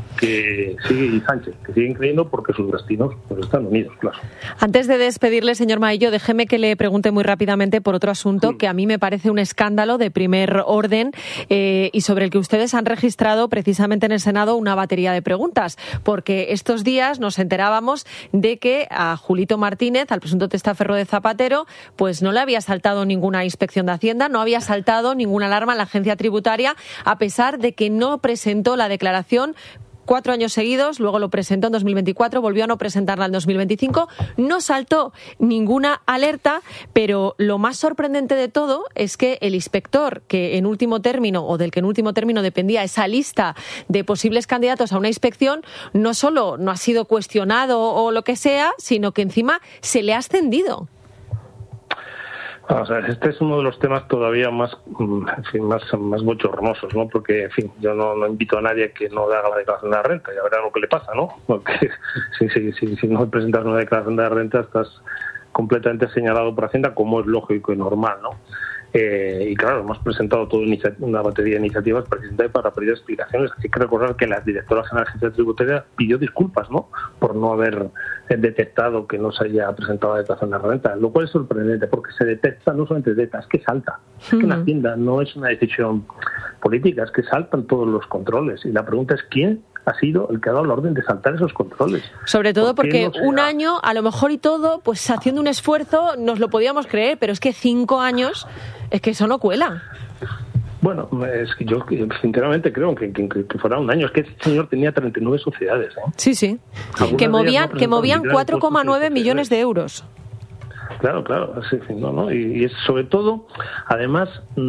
que sigue, y Sánchez, que siguen creyendo porque sus destinos pues, están unidos, claro. Antes de despedirle, señor Maillo, déjeme que le pregunte muy rápidamente por otro asunto sí. que a mí me parece un escándalo de primer orden eh, y sobre el que ustedes han registrado precisamente en el Senado una batería de preguntas, porque estos días nos enterábamos de que a Julito Martínez, al presunto testaferro de Zapatero, pues no le había saltado ninguna inspección de Hacienda, no había saltado ninguna alarma en la agencia tributaria, a pesar de que no presentó la declaración cuatro años seguidos, luego lo presentó en dos mil veinticuatro, volvió a no presentarla en dos mil veinticinco, no saltó ninguna alerta, pero lo más sorprendente de todo es que el inspector que en último término, o del que en último término dependía esa lista de posibles candidatos a una inspección, no solo no ha sido cuestionado o lo que sea, sino que encima se le ha ascendido. O sea, este es uno de los temas todavía más, en fin, más, más bochornosos, ¿no? Porque, en fin, yo no, no invito a nadie que no haga la declaración de la renta, ya verán lo que le pasa, ¿no? Porque si, si, si, si no presentas una declaración de la renta estás completamente señalado por Hacienda, como es lógico y normal, ¿no? Eh, y claro, hemos presentado toda una batería de iniciativas precisamente para pedir explicaciones. Hay que recordar que la directora general de Agencia Tributaria pidió disculpas, ¿no?, por no haber detectado que no se haya presentado la declaración de la renta, lo cual es sorprendente porque se detecta, no solamente detecta, es que salta. Es que en Hacienda no es una decisión política, es que saltan todos los controles. Y la pregunta es ¿quién ha sido el que ha dado la orden de saltar esos controles? Sobre todo ¿Por porque no un año, a lo mejor y todo, pues haciendo un esfuerzo nos lo podíamos creer, pero es que cinco años, es que eso no cuela. Bueno, es que yo sinceramente creo que, que, que fuera un año. Es que este señor tenía treinta y nueve sociedades, ¿eh? Sí, sí. Que movían, no que movían cuatro coma nueve millones de euros. Claro, claro, sí, sí, no, no, y, y es sobre todo, además,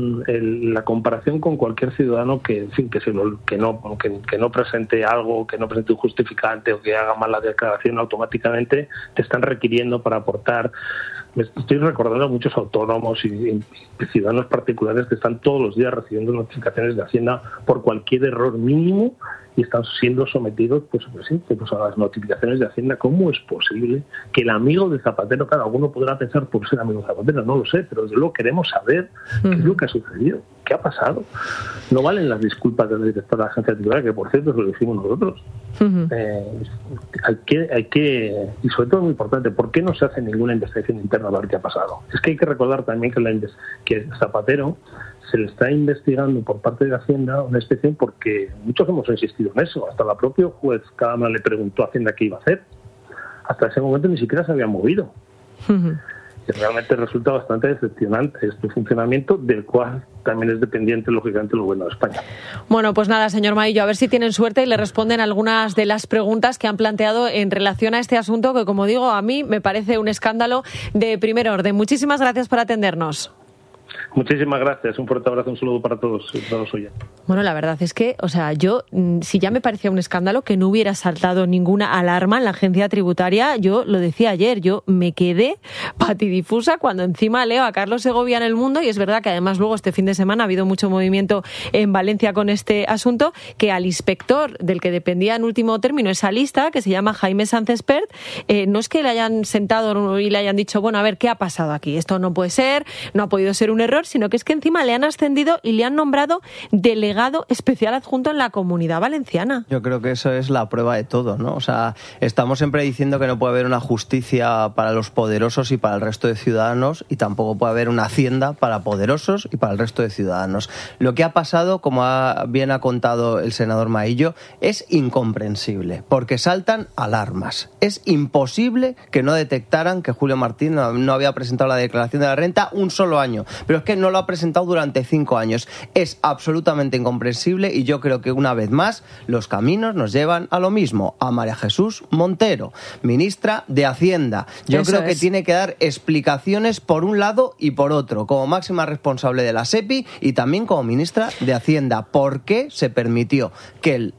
el, la comparación con cualquier ciudadano que, en fin, que se lo, que no, que, que no presente algo, que no presente un justificante o que haga mal la declaración, automáticamente te están requiriendo para aportar. Me estoy recordando a muchos autónomos y, y ciudadanos particulares que están todos los días recibiendo notificaciones de Hacienda por cualquier error mínimo y están siendo sometidos pues, pues, sí, pues a las notificaciones de Hacienda. ¿Cómo es posible que el amigo de Zapatero, cada uno podrá pensar por ser amigo de Zapatero, no lo sé, pero desde luego queremos saber uh-huh. qué es lo que ha sucedido, qué ha pasado? No valen las disculpas del director de la agencia tributaria, que por cierto se lo decimos nosotros. Uh-huh. Eh, hay que, hay que, y sobre todo muy importante, ¿por qué no se hace ninguna investigación interna a ver qué ha pasado? Es que hay que recordar también que, la, que Zapatero se le está investigando por parte de Hacienda una inspección porque muchos hemos insistido en eso. Hasta la propia juez Cámara le preguntó a Hacienda qué iba a hacer. Hasta ese momento ni siquiera se había movido. Uh-huh. Y realmente resulta bastante decepcionante este funcionamiento, del cual también es dependiente, lógicamente, el gobierno de España. Bueno, pues nada, señor Maillo, a ver si tienen suerte y le responden algunas de las preguntas que han planteado en relación a este asunto, que, como digo, a mí me parece un escándalo de primer orden. Muchísimas gracias por atendernos. Muchísimas gracias, un fuerte abrazo, un saludo para todos, todos oyentes. Bueno, la verdad es que, o sea, yo, si ya me parecía un escándalo que no hubiera saltado ninguna alarma en la agencia tributaria, yo lo decía ayer, yo me quedé patidifusa cuando encima leo a Carlos Segovia en El Mundo, y es verdad que además luego este fin de semana ha habido mucho movimiento en Valencia con este asunto, que al inspector del que dependía en último término esa lista, que se llama Jaime Sánchez Pert, eh, no es que le hayan sentado y le hayan dicho, bueno, a ver, ¿qué ha pasado aquí? Esto no puede ser, no ha podido ser un error, sino que es que encima le han ascendido y le han nombrado delegado especial adjunto en la Comunidad Valenciana. Yo creo que eso es la prueba de todo, ¿no? O sea, estamos siempre diciendo que no puede haber una justicia para los poderosos y para el resto de ciudadanos, y tampoco puede haber una hacienda para poderosos y para el resto de ciudadanos. Lo que ha pasado, como ha, bien ha contado el senador Maillo, es incomprensible, porque saltan alarmas. Es imposible que no detectaran que Julio Martín no, no había presentado la declaración de la renta un solo año, pero es que no lo ha presentado durante cinco años. Es absolutamente incomprensible, y yo creo que una vez más los caminos nos llevan a lo mismo, a María Jesús Montero, ministra de Hacienda. Yo Eso creo que es. tiene que dar explicaciones por un lado y por otro, como máxima responsable de la SEPI y también como ministra de Hacienda. ¿Por qué se permitió que el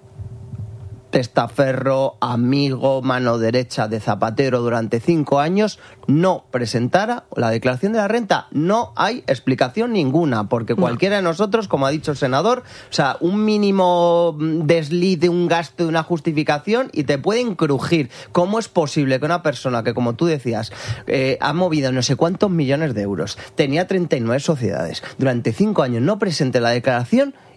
testaferro, amigo, mano derecha de Zapatero durante cinco años no presentara la declaración de la renta? No hay explicación ninguna, porque cualquiera de nosotros, como ha dicho el senador, o sea, un mínimo desliz de un gasto, de una justificación, y te pueden crujir. ¿Cómo es posible que una persona que, como tú decías, eh, ha movido no sé cuántos millones de euros, tenía treinta y nueve sociedades, durante cinco años no presente la declaración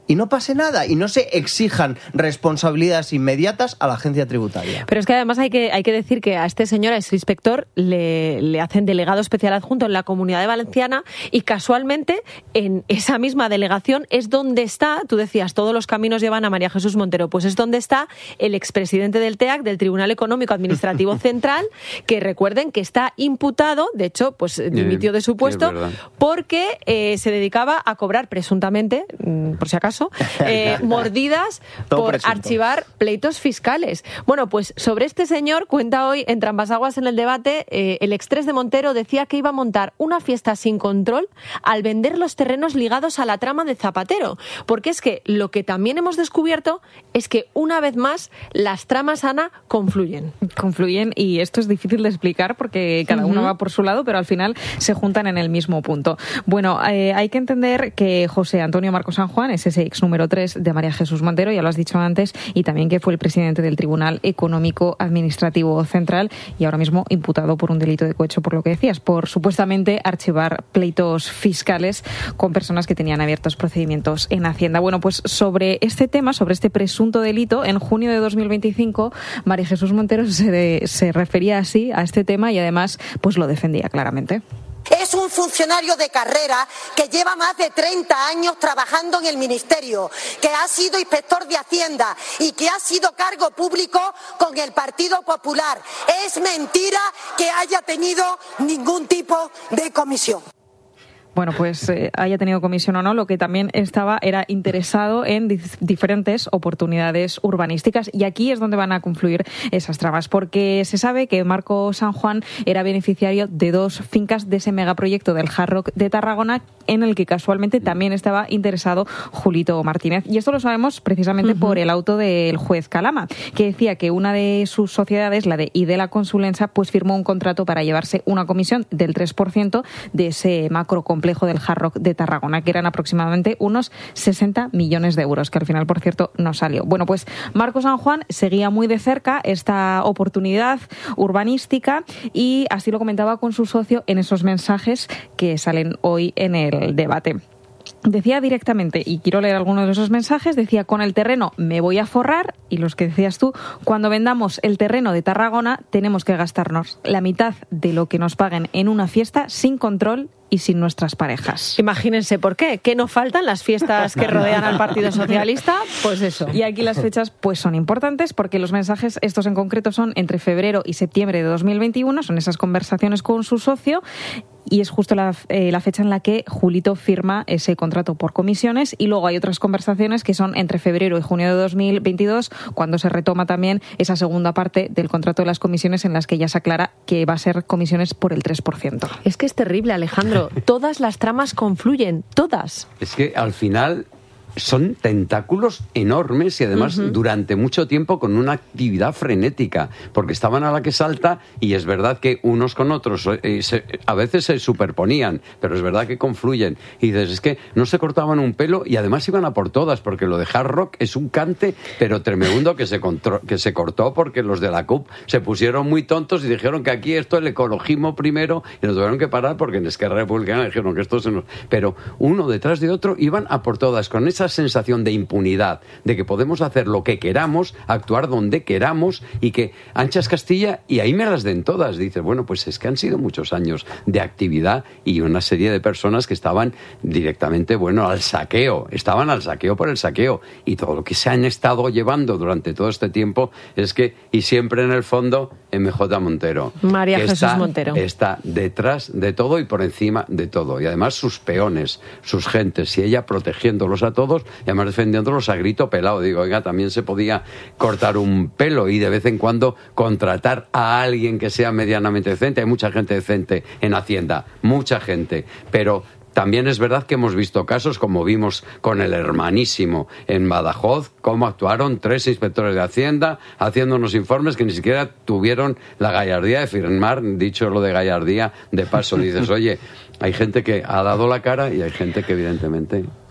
y no pase nada y no se exijan responsabilidades inmediatas a la agencia tributaria. Pero es que además hay que, hay que decir que a este señor, a este inspector, le, le hacen delegado especial adjunto en la Comunidad Valenciana y casualmente en esa misma delegación es donde está, tú decías, todos los caminos llevan a María Jesús Montero, pues es donde está el expresidente del T E A C, del Tribunal Económico Administrativo Central, que recuerden que está imputado, de hecho, pues dimitió de su puesto, sí, porque eh, se dedicaba a cobrar presuntamente, por si acaso, eh, mordidas Todo por presunto. archivar pleitos fiscales. Bueno, pues sobre este señor cuenta hoy en Trambasaguas en el debate, eh, el extres de Montero decía que iba a montar una fiesta sin control al vender los terrenos ligados a la trama de Zapatero, porque es que lo que también hemos descubierto es que una vez más las tramas, Ana, confluyen. Confluyen y esto es difícil de explicar porque cada uno uh-huh. va por su lado, pero al final se juntan en el mismo punto. Bueno, eh, hay que entender que José Antonio Marcos San Juan es ese ex número tres de María Jesús Montero, ya lo has dicho antes, y también que fue el presidente del Tribunal Económico Administrativo Central y ahora mismo imputado por un delito de cohecho, por lo que decías, por supuestamente archivar pleitos fiscales con personas que tenían abiertos procedimientos en Hacienda. Bueno, pues sobre este tema, sobre este presunto delito, en junio de dos mil veinticinco, María Jesús Montero se, de, se refería así a este tema y además pues lo defendía claramente. Es un funcionario de carrera que lleva más de treinta años trabajando en el Ministerio, que ha sido inspector de Hacienda y que ha sido cargo público con el Partido Popular. Es mentira que haya tenido ningún tipo de comisión. Bueno, pues eh, haya tenido comisión o no, lo que también estaba era interesado en dif- diferentes oportunidades urbanísticas y aquí es donde van a confluir esas tramas, porque se sabe que Marco San Juan era beneficiario de dos fincas de ese megaproyecto del Hard Rock de Tarragona en el que casualmente también estaba interesado Julito Martínez. Y esto lo sabemos precisamente uh-huh. por el auto del juez Calama, que decía que una de sus sociedades, la de Idela Consulensa, pues firmó un contrato para llevarse una comisión del tres por ciento de ese macrocomplejo del Hard Rock de Tarragona, que eran aproximadamente unos sesenta millones de euros, que al final, por cierto, no salió. Bueno, pues Marco San Juan seguía muy de cerca esta oportunidad urbanística y así lo comentaba con su socio en esos mensajes que salen hoy en el debate. Decía directamente, y quiero leer algunos de esos mensajes, decía: con el terreno me voy a forrar, y los que decías tú, cuando vendamos el terreno de Tarragona tenemos que gastarnos la mitad de lo que nos paguen en una fiesta sin control y sin nuestras parejas. Imagínense por qué, que no faltan las fiestas que rodean al Partido Socialista, pues eso. Y aquí las fechas pues son importantes porque los mensajes, estos en concreto, son entre febrero y septiembre de dos mil veintiuno, son esas conversaciones con su socio, y es justo la, eh, la fecha en la que Julito firma ese contrato por comisiones, y luego hay otras conversaciones que son entre febrero y junio de dos mil veintidós, cuando se retoma también esa segunda parte del contrato de las comisiones en las que ya se aclara que va a ser comisiones por el tres por ciento. Es que es terrible, Alejandro. Todas las tramas confluyen, todas. Es que al final son tentáculos enormes y además uh-huh. durante mucho tiempo con una actividad frenética, porque estaban a la que salta y es verdad que unos con otros eh, se, a veces se superponían, pero es verdad que confluyen. Y dices, es que no se cortaban un pelo y además iban a por todas, porque lo de Hard Rock es un cante, pero tremendo que se, contro- que se cortó porque los de la C U P se pusieron muy tontos y dijeron que aquí esto el ecologismo primero, y nos tuvieron que parar porque en Esquerra Republicana dijeron que esto se nos... Pero uno detrás de otro iban a por todas, con esa sensación de impunidad, de que podemos hacer lo que queramos, actuar donde queramos y que anchas Castilla y ahí me las den todas. Dices, bueno, pues es que han sido muchos años de actividad y una serie de personas que estaban directamente, bueno, al saqueo, estaban al saqueo por el saqueo, y todo lo que se han estado llevando durante todo este tiempo es que, y siempre en el fondo, M J Montero. María Jesús está, Montero. Está detrás de todo y por encima de todo. Y además sus peones, sus gentes, y ella protegiéndolos a todos y además defendiéndolos a grito pelado. Digo, oiga, también se podía cortar un pelo y de vez en cuando contratar a alguien que sea medianamente decente. Hay mucha gente decente en Hacienda, mucha gente, pero también es verdad que hemos visto casos, como vimos con el hermanísimo en Badajoz, cómo actuaron tres inspectores de Hacienda haciendo unos informes que ni siquiera tuvieron la gallardía de firmar. Dicho lo de gallardía, de paso dices, oye, hay gente que ha dado la cara y hay gente que evidentemente...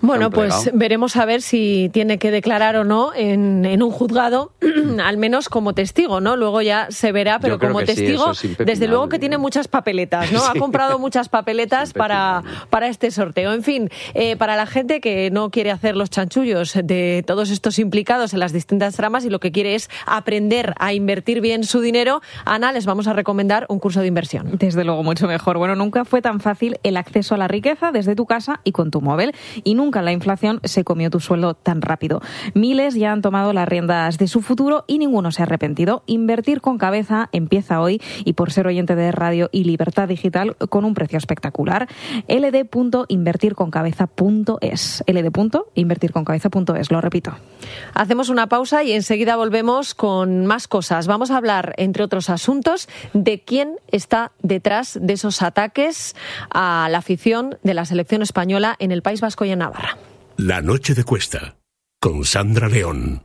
Bueno, pues veremos a ver si tiene que declarar o no en, en un juzgado, al menos como testigo, ¿no? Luego ya se verá, pero como testigo, sí, desde luego que tiene muchas papeletas, ¿no? Sí. Ha comprado muchas papeletas para, para este sorteo. En fin, eh, para la gente que no quiere hacer los chanchullos de todos estos implicados en las distintas tramas y lo que quiere es aprender a invertir bien su dinero, Ana, les vamos a recomendar un curso de inversión. Desde luego, mucho mejor. Bueno, nunca fue tan fácil el acceso a la riqueza desde tu casa y con tu móvil. Y nunca la inflación se comió tu sueldo tan rápido. Miles ya han tomado las riendas de su futuro y ninguno se ha arrepentido. Invertir con cabeza empieza hoy y por ser oyente de Radio y Libertad Digital con un precio espectacular. elde punto invertir con cabeza punto es. elde punto invertir con cabeza punto es, lo repito. Hacemos una pausa y enseguida volvemos con más cosas. Vamos a hablar, entre otros asuntos, de quién está detrás de esos ataques a la afición de la selección española en el País Vasco y en Navarra. La noche de Cuesta, con Sandra León.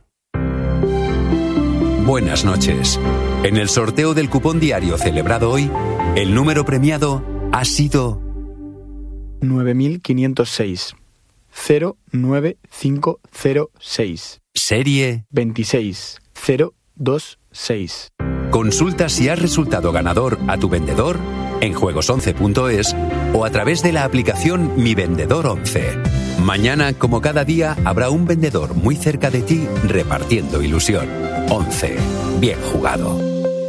Buenas noches. En el sorteo del cupón diario celebrado hoy, el número premiado ha sido nueve mil quinientos seis, cero nueve cinco cero seis. Serie veintiséis cero dos seis. Consulta si has resultado ganador a tu vendedor en juegos once punto es o a través de la aplicación Mi Vendedor once. Mañana, como cada día, habrá un vendedor muy cerca de ti repartiendo ilusión. once. Bien jugado.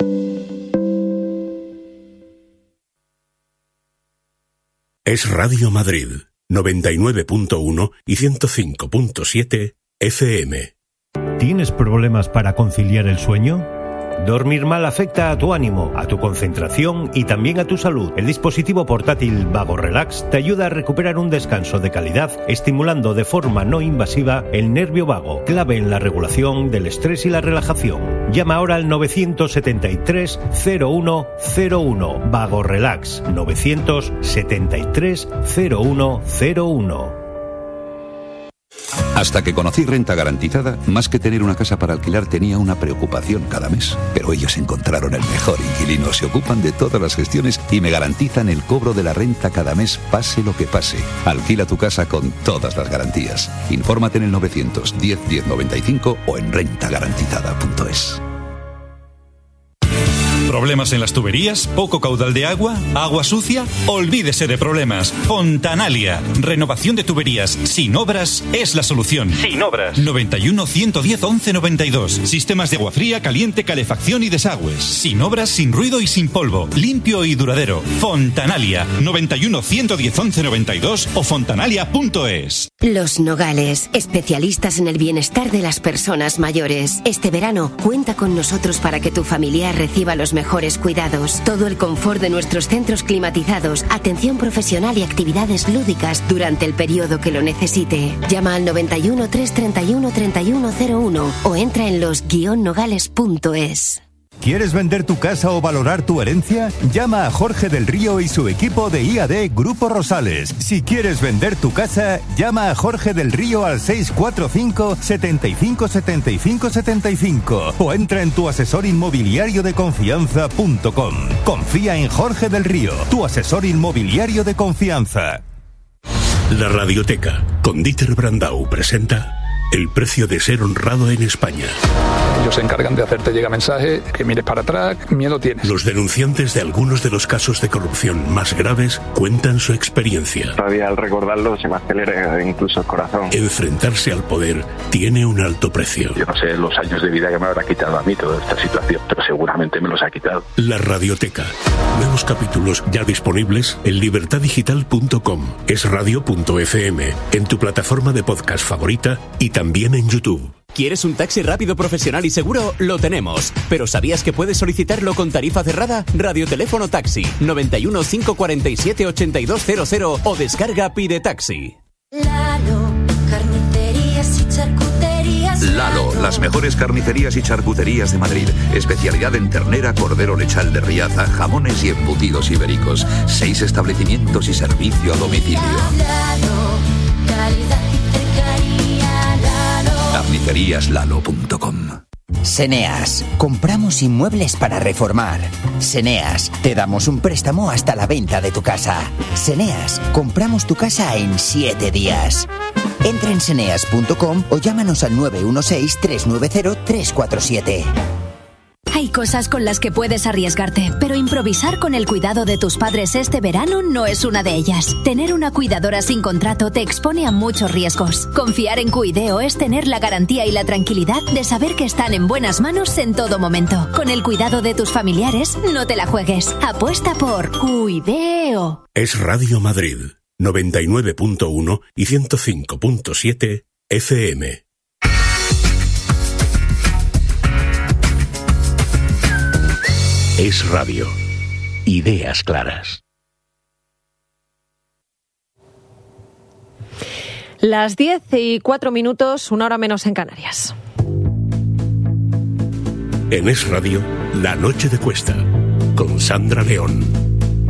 Es Radio Madrid, noventa y nueve punto uno y ciento cinco punto siete F M. ¿Tienes problemas para conciliar el sueño? Dormir mal afecta a tu ánimo, a tu concentración y también a tu salud. El dispositivo portátil Vago Relax te ayuda a recuperar un descanso de calidad, estimulando de forma no invasiva el nervio vago, clave en la regulación del estrés y la relajación. Llama ahora al nueve siete tres cero uno cero uno. Vago Relax, nueve siete tres cero uno cero uno. Hasta que conocí Renta Garantizada, más que tener una casa para alquilar tenía una preocupación cada mes. Pero ellos encontraron el mejor inquilino, se ocupan de todas las gestiones y me garantizan el cobro de la renta cada mes, pase lo que pase. Alquila tu casa con todas las garantías. Infórmate en el novecientos diez diez noventa y cinco o en renta garantizada punto es. ¿Problemas en las tuberías? ¿Poco caudal de agua? ¿Agua sucia? Olvídese de problemas. Fontanalia. Renovación de tuberías sin obras es la solución. Sin obras. noventa y uno, ciento diez, once noventa y dos. Sistemas de agua fría, caliente, calefacción y desagües. Sin obras, sin ruido y sin polvo. Limpio y duradero. Fontanalia. noventa y uno, ciento diez, once noventa y dos o fontanalia punto es. Los Nogales, especialistas en el bienestar de las personas mayores. Este verano, cuenta con nosotros para que tu familiar reciba los mejores cuidados. Todo el confort de nuestros centros climatizados, atención profesional y actividades lúdicas durante el periodo que lo necesite. Llama al noventa y uno, trescientos treinta y uno, treinta y uno cero uno o entra en los guion nogales punto es. ¿Quieres vender tu casa o valorar tu herencia? Llama a Jorge del Río y su equipo de I A D Grupo Rosales. Si quieres vender tu casa, llama a Jorge del Río al seis cuatro cinco, setenta y cinco, setenta y cinco, setenta y cinco o entra en tu asesor inmobiliario de confianza punto com. Confía en Jorge del Río, tu asesor inmobiliario de confianza. La Radioteca, con Dieter Brandau, presenta El precio de ser honrado en España. Ellos se encargan de hacerte llegar mensaje, que mires para atrás, miedo tienes. Los denunciantes de algunos de los casos de corrupción más graves cuentan su experiencia. Todavía al recordarlo se me acelera incluso el corazón. Enfrentarse al poder tiene un alto precio. Yo no sé los años de vida que me habrá quitado a mí toda esta situación, pero seguramente me los ha quitado. La Radioteca. Nuevos capítulos ya disponibles en libertad digital punto com, esradio punto efe eme, en tu plataforma de podcast favorita y también en YouTube. ¿Quieres un taxi rápido, profesional y seguro? Lo tenemos. ¿Pero sabías que puedes solicitarlo con tarifa cerrada? Radioteléfono Taxi, noventa y uno, cinco cuarenta y siete, ochenta y dos cero cero o descarga Pide Taxi. Lalo, carnicerías y charcuterías. Lalo, las mejores carnicerías y charcuterías de Madrid. Especialidad en ternera, cordero lechal de Riaza, jamones y embutidos ibéricos. Seis establecimientos y servicio a domicilio. Lalo, calidad y cercanía. Lalo. carnicerías lalo punto com. Seneas, compramos inmuebles para reformar. Seneas, te damos un préstamo hasta la venta de tu casa. Seneas, compramos tu casa en siete días. Entra en seneas punto com o llámanos al nueve uno seis, tres nueve cero, tres cuatro siete. Hay cosas con las que puedes arriesgarte, pero improvisar con el cuidado de tus padres este verano no es una de ellas. Tener una cuidadora sin contrato te expone a muchos riesgos. Confiar en Cuideo es tener la garantía y la tranquilidad de saber que están en buenas manos en todo momento. Con el cuidado de tus familiares, no te la juegues. Apuesta por Cuideo. Es Radio Madrid, noventa y nueve punto uno y ciento cinco punto siete F M. Es radio. Ideas claras. Las diez y cuatro minutos, una hora menos en Canarias. En Es Radio, La Noche de Cuesta, con Sandra León.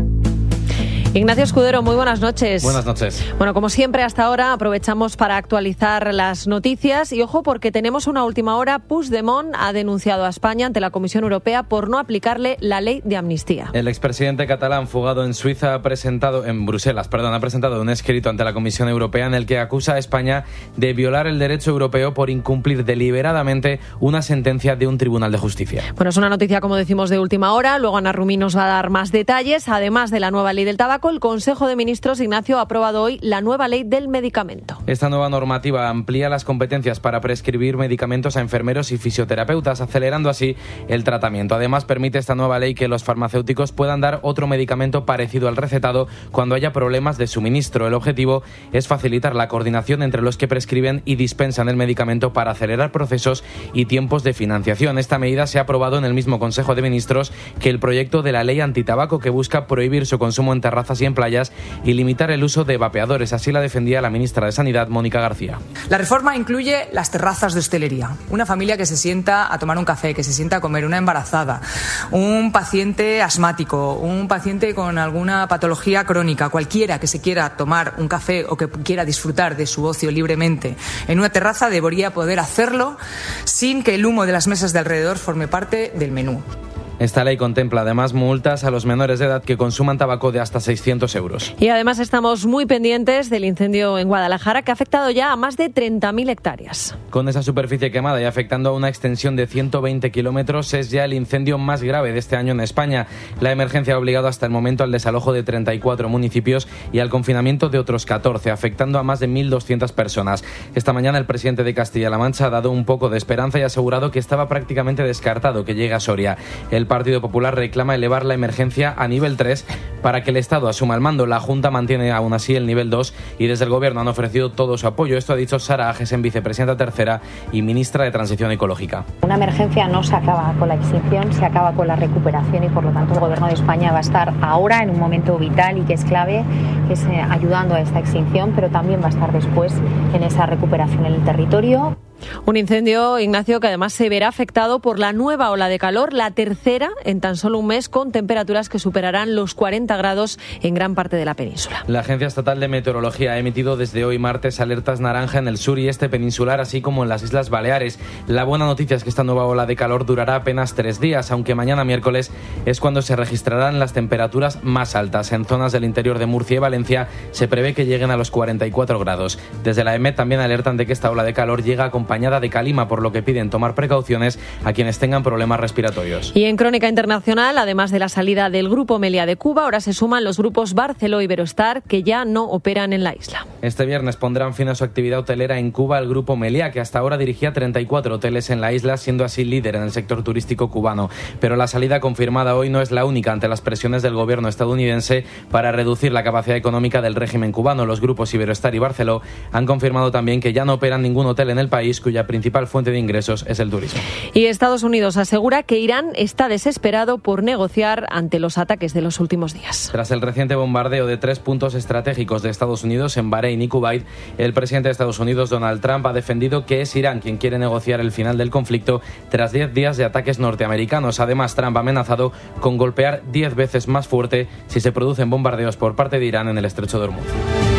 Ignacio Escudero, muy buenas noches. Buenas noches. Bueno, como siempre hasta ahora aprovechamos para actualizar las noticias y ojo porque tenemos una última hora. Puigdemont ha denunciado a España ante la Comisión Europea por no aplicarle la ley de amnistía. El expresidente catalán fugado en Suiza ha presentado, en Bruselas, perdón, ha presentado un escrito ante la Comisión Europea en el que acusa a España de violar el derecho europeo por incumplir deliberadamente una sentencia de un tribunal de justicia. Bueno, es una noticia, como decimos, de última hora. Luego Ana Rumí nos va a dar más detalles. Además de la nueva ley del tabaco, el Consejo de Ministros, Ignacio, ha aprobado hoy la nueva ley del medicamento. Esta nueva normativa amplía las competencias para prescribir medicamentos a enfermeros y fisioterapeutas, acelerando así el tratamiento. Además, permite esta nueva ley que los farmacéuticos puedan dar otro medicamento parecido al recetado cuando haya problemas de suministro. El objetivo es facilitar la coordinación entre los que prescriben y dispensan el medicamento para acelerar procesos y tiempos de financiación. Esta medida se ha aprobado en el mismo Consejo de Ministros que el proyecto de la ley antitabaco, que busca prohibir su consumo en terrazas y en playas y limitar el uso de vapeadores. Así la defendía la ministra de Sanidad, Mónica García. La reforma incluye las terrazas de hostelería. Una familia que se sienta a tomar un café, que se sienta a comer, una embarazada, un paciente asmático, un paciente con alguna patología crónica, cualquiera que se quiera tomar un café o que quiera disfrutar de su ocio libremente en una terraza debería poder hacerlo sin que el humo de las mesas de alrededor forme parte del menú. Esta ley contempla además multas a los menores de edad que consuman tabaco de hasta seiscientos euros. Y además estamos muy pendientes del incendio en Guadalajara, que ha afectado ya a más de treinta mil hectáreas. Con esa superficie quemada y afectando a una extensión de ciento veinte kilómetros, es ya el incendio más grave de este año en España. La emergencia ha obligado hasta el momento al desalojo de treinta y cuatro municipios y al confinamiento de otros catorce, afectando a más de mil doscientas personas. Esta mañana el presidente de Castilla-La Mancha ha dado un poco de esperanza y ha asegurado que estaba prácticamente descartado que llegue a Soria. El Partido Popular reclama elevar la emergencia a nivel tres para que el Estado asuma el mando. La Junta mantiene aún así el nivel dos y desde el Gobierno han ofrecido todo su apoyo. Esto ha dicho Sara Agesen, vicepresidenta tercera y ministra de Transición Ecológica. Una emergencia no se acaba con la extinción, se acaba con la recuperación y por lo tanto el Gobierno de España va a estar ahora en un momento vital y que es clave, que es eh, ayudando a esta extinción, pero también va a estar después en esa recuperación en el territorio. Un incendio, Ignacio, que además se verá afectado por la nueva ola de calor, la tercera en tan solo un mes, con temperaturas que superarán los cuarenta grados en gran parte de la península. La Agencia Estatal de Meteorología ha emitido desde hoy martes alertas naranja en el sur y este peninsular, así como en las Islas Baleares. La buena noticia es que esta nueva ola de calor durará apenas tres días, aunque mañana miércoles es cuando se registrarán las temperaturas más altas. En zonas del interior de Murcia y Valencia se prevé que lleguen a los cuarenta y cuatro grados. Desde la EMET también alertan de que esta ola de calor llega acompañada de calima, por lo que piden tomar precauciones a quienes tengan problemas respiratorios. Y en crónica internacional, además de la salida del Grupo Meliá de Cuba, ahora se suman los grupos Barceló y Iberostar, que ya no operan en la isla. Este viernes pondrán fin a su actividad hotelera en Cuba el Grupo Meliá, que hasta ahora dirigía treinta y cuatro hoteles en la isla, siendo así líder en el sector turístico cubano. Pero la salida confirmada hoy no es la única ante las presiones del gobierno estadounidense para reducir la capacidad económica del régimen cubano. Los grupos Iberostar y Barceló han confirmado también que ya no operan ningún hotel en el país, cuya principal fuente de ingresos es el turismo. Y Estados Unidos asegura que Irán está desesperado por negociar ante los ataques de los últimos días. Tras el reciente bombardeo de tres puntos estratégicos de Estados Unidos en Bahrein y Kuwait, el presidente de Estados Unidos, Donald Trump, ha defendido que es Irán quien quiere negociar el final del conflicto tras diez días de ataques norteamericanos. Además, Trump ha amenazado con golpear diez veces más fuerte si se producen bombardeos por parte de Irán en el estrecho de Hormuz.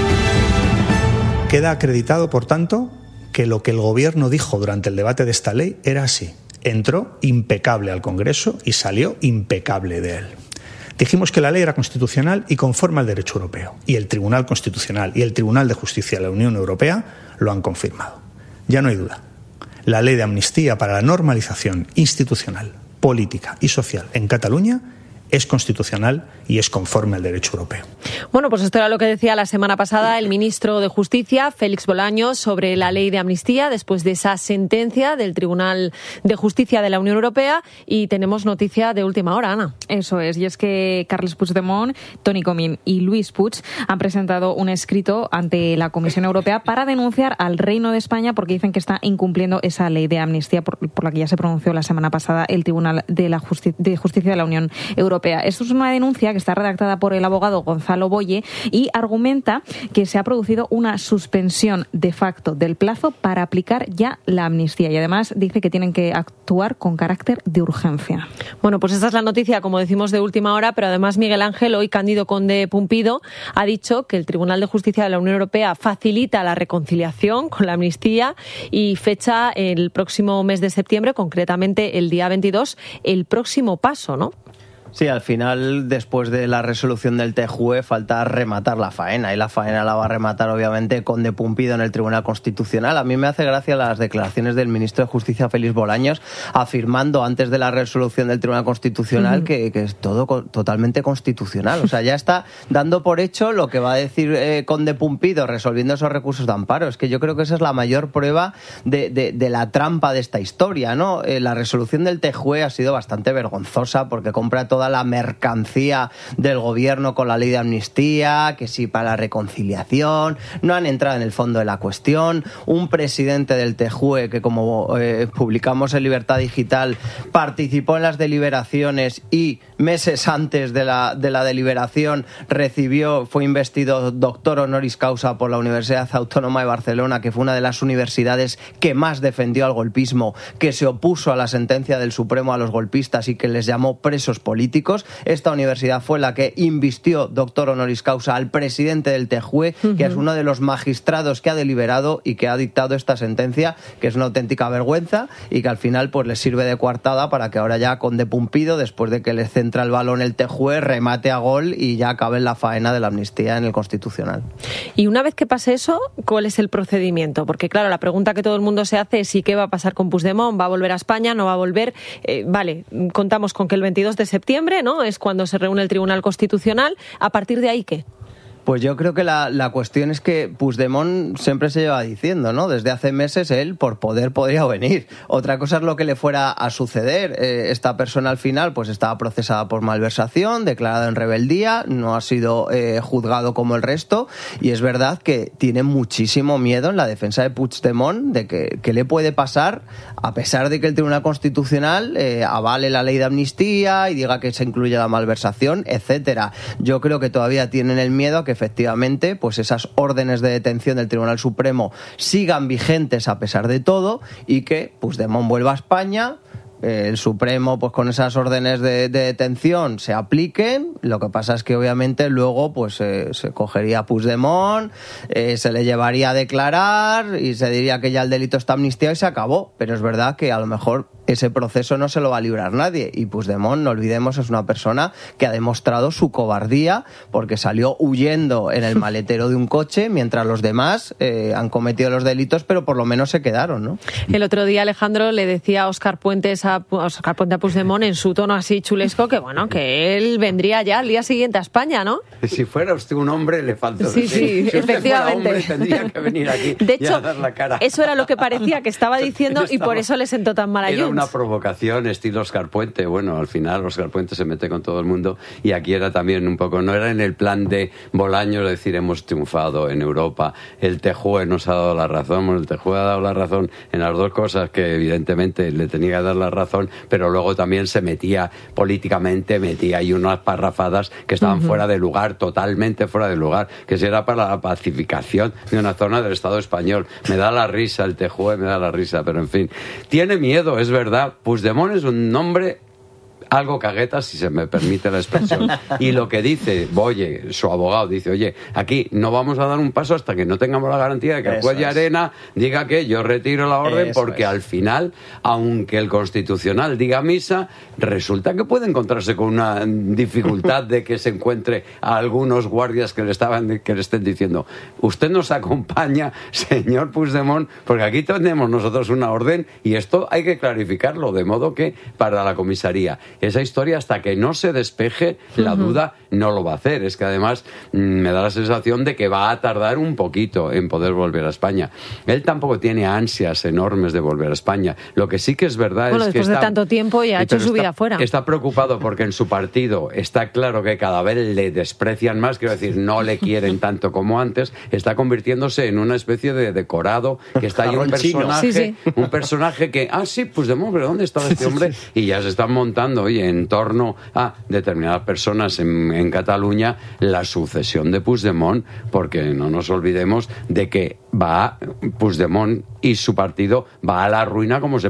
Queda acreditado, por tanto, que lo que el Gobierno dijo durante el debate de esta ley era así. Entró impecable al Congreso y salió impecable de él. Dijimos que la ley era constitucional y conforme al derecho europeo. Y el Tribunal Constitucional y el Tribunal de Justicia de la Unión Europea lo han confirmado. Ya no hay duda. La ley de amnistía para la normalización institucional, política y social en Cataluña es constitucional y es conforme al derecho europeo. Bueno, pues esto era lo que decía la semana pasada el ministro de Justicia, Félix Bolaños, sobre la ley de amnistía después de esa sentencia del Tribunal de Justicia de la Unión Europea, y tenemos noticia de última hora, Ana. Eso es, y es que Carles Puigdemont, Toni Comín y Luis Puig han presentado un escrito ante la Comisión Europea para denunciar al Reino de España porque dicen que está incumpliendo esa ley de amnistía por, por la que ya se pronunció la semana pasada el Tribunal de, la Justi- de Justicia de la Unión Europea. Esto es una denuncia que está redactada por el abogado Gonzalo Boye y argumenta que se ha producido una suspensión de facto del plazo para aplicar ya la amnistía, y además dice que tienen que actuar con carácter de urgencia. Bueno, pues esta es la noticia, como decimos, de última hora, pero además Miguel Ángel, hoy Cándido Conde Pumpido, ha dicho que el Tribunal de Justicia de la Unión Europea facilita la reconciliación con la amnistía y fecha el próximo mes de septiembre, concretamente el día veintidós, el próximo paso, ¿no? Sí, al final, después de la resolución del T J U E, falta rematar la faena, y la faena la va a rematar, obviamente, Conde Pumpido en el Tribunal Constitucional. A mí me hace gracia las declaraciones del ministro de Justicia, Félix Bolaños, afirmando antes de la resolución del Tribunal Constitucional uh-huh. que, que es todo co- totalmente constitucional. O sea, ya está dando por hecho lo que va a decir eh, Conde Pumpido resolviendo esos recursos de amparo. Es que yo creo que esa es la mayor prueba de, de, de la trampa de esta historia, ¿no? Eh, la resolución del T J U E ha sido bastante vergonzosa porque compra toda la mercancía del gobierno con la ley de amnistía, que sí para la reconciliación, no han entrado en el fondo de la cuestión. Un presidente del T J U E que, como eh, publicamos en Libertad Digital, participó en las deliberaciones y meses antes de la, de la deliberación recibió, fue investido doctor honoris causa por la Universidad Autónoma de Barcelona, que fue una de las universidades que más defendió al golpismo, que se opuso a la sentencia del Supremo a los golpistas y que les llamó presos políticos. Esta universidad fue la que invistió doctor honoris causa al presidente del T J U E, uh-huh. que es uno de los magistrados que ha deliberado y que ha dictado esta sentencia, que es una auténtica vergüenza y que al final pues les sirve de coartada para que ahora ya Conde Pumpido, después de que le centra el balón el T J U E, remate a gol y ya acabe la faena de la amnistía en el Constitucional. Y una vez que pase eso, ¿cuál es el procedimiento? Porque claro, la pregunta que todo el mundo se hace es ¿y qué va a pasar con Puigdemont? ¿Va a volver a España? ¿No va a volver? Eh, vale, contamos con que el veintidós de septiembre, ¿no?, es cuando se reúne el Tribunal Constitucional. ¿A partir de ahí qué? Pues yo creo que la, la cuestión es que Puigdemont siempre se lleva diciendo, ¿no? Desde hace meses él, por poder, podría venir. Otra cosa es lo que le fuera a suceder. Eh, esta persona al final pues estaba procesada por malversación, declarada en rebeldía, no ha sido eh, juzgado como el resto, y es verdad que tiene muchísimo miedo en la defensa de Puigdemont de que, que le puede pasar, a pesar de que el Tribunal Constitucional eh, avale la ley de amnistía y diga que se incluye la malversación, etcétera. Yo creo que todavía tienen el miedo a que efectivamente pues esas órdenes de detención del Tribunal Supremo sigan vigentes a pesar de todo y que Puigdemont vuelva a España, eh, el Supremo pues con esas órdenes de, de detención se apliquen. Lo que pasa es que obviamente luego pues eh, se cogería a Puigdemont, eh, se le llevaría a declarar y se diría que ya el delito está amnistiado y se acabó. Pero es verdad que a lo mejor ese proceso no se lo va a librar nadie, y Puigdemont, no olvidemos, es una persona que ha demostrado su cobardía porque salió huyendo en el maletero de un coche mientras los demás eh, han cometido los delitos, pero por lo menos se quedaron, ¿no? El otro día Alejandro le decía a Óscar Puentes a, a Óscar Puente a Puigdemont en su tono así chulesco que bueno, que él vendría ya al día siguiente a España, ¿no? Si fuera usted un hombre le falta. Sí, sí, si efectivamente. Hombre, tendría que venir aquí de y hecho, a dar la cara. Eso era lo que parecía que estaba diciendo y por eso le sentó tan mal a Junts. Una provocación estilo Óscar Puente. Bueno, al final Óscar Puente se mete con todo el mundo y aquí era también un poco, no era en el plan de Bolaños decir hemos triunfado en Europa, el T J U E nos ha dado la razón. Bueno, el T J U E ha dado la razón en las dos cosas que evidentemente le tenía que dar la razón, pero luego también se metía políticamente, metía ahí unas parrafadas que estaban uh-huh. fuera de lugar, totalmente fuera de lugar, que si era para la pacificación de una zona del Estado español. Me da la risa el T J U E, me da la risa, pero en fin, tiene miedo, es verdad. Puigdemont es un hombre algo caguetas, si se me permite la expresión. Y lo que dice Boye, su abogado, dice, oye, aquí no vamos a dar un paso hasta que no tengamos la garantía de que el juez de Arena diga que yo retiro la orden, Eso porque es. al final, aunque el Constitucional diga misa, resulta que puede encontrarse con una dificultad de que se encuentre a algunos guardias que le estaban que le estén diciendo, usted nos acompaña, señor Puigdemont, porque aquí tenemos nosotros una orden y esto hay que clarificarlo, de modo que para la comisaría esa historia, hasta que no se despeje la uh-huh. duda, no lo va a hacer. Es que además mmm, me da la sensación de que va a tardar un poquito en poder volver a España. Él tampoco tiene ansias enormes de volver a España. Lo que sí que es verdad bueno, es que después está, de tanto tiempo ya ha hecho su está, vida fuera. Está preocupado porque en su partido está claro que cada vez le desprecian más, quiero decir, no le quieren tanto como antes. Está convirtiéndose en una especie de decorado, que está ahí un personaje, sí, sí. un personaje que, ah, sí, pues de modo, pero ¿dónde estaba este hombre? Y ya se están montando, oye, en torno a determinadas personas en, en Cataluña la sucesión de Puigdemont, porque no nos olvidemos de que va Puigdemont y su partido va a la ruina como se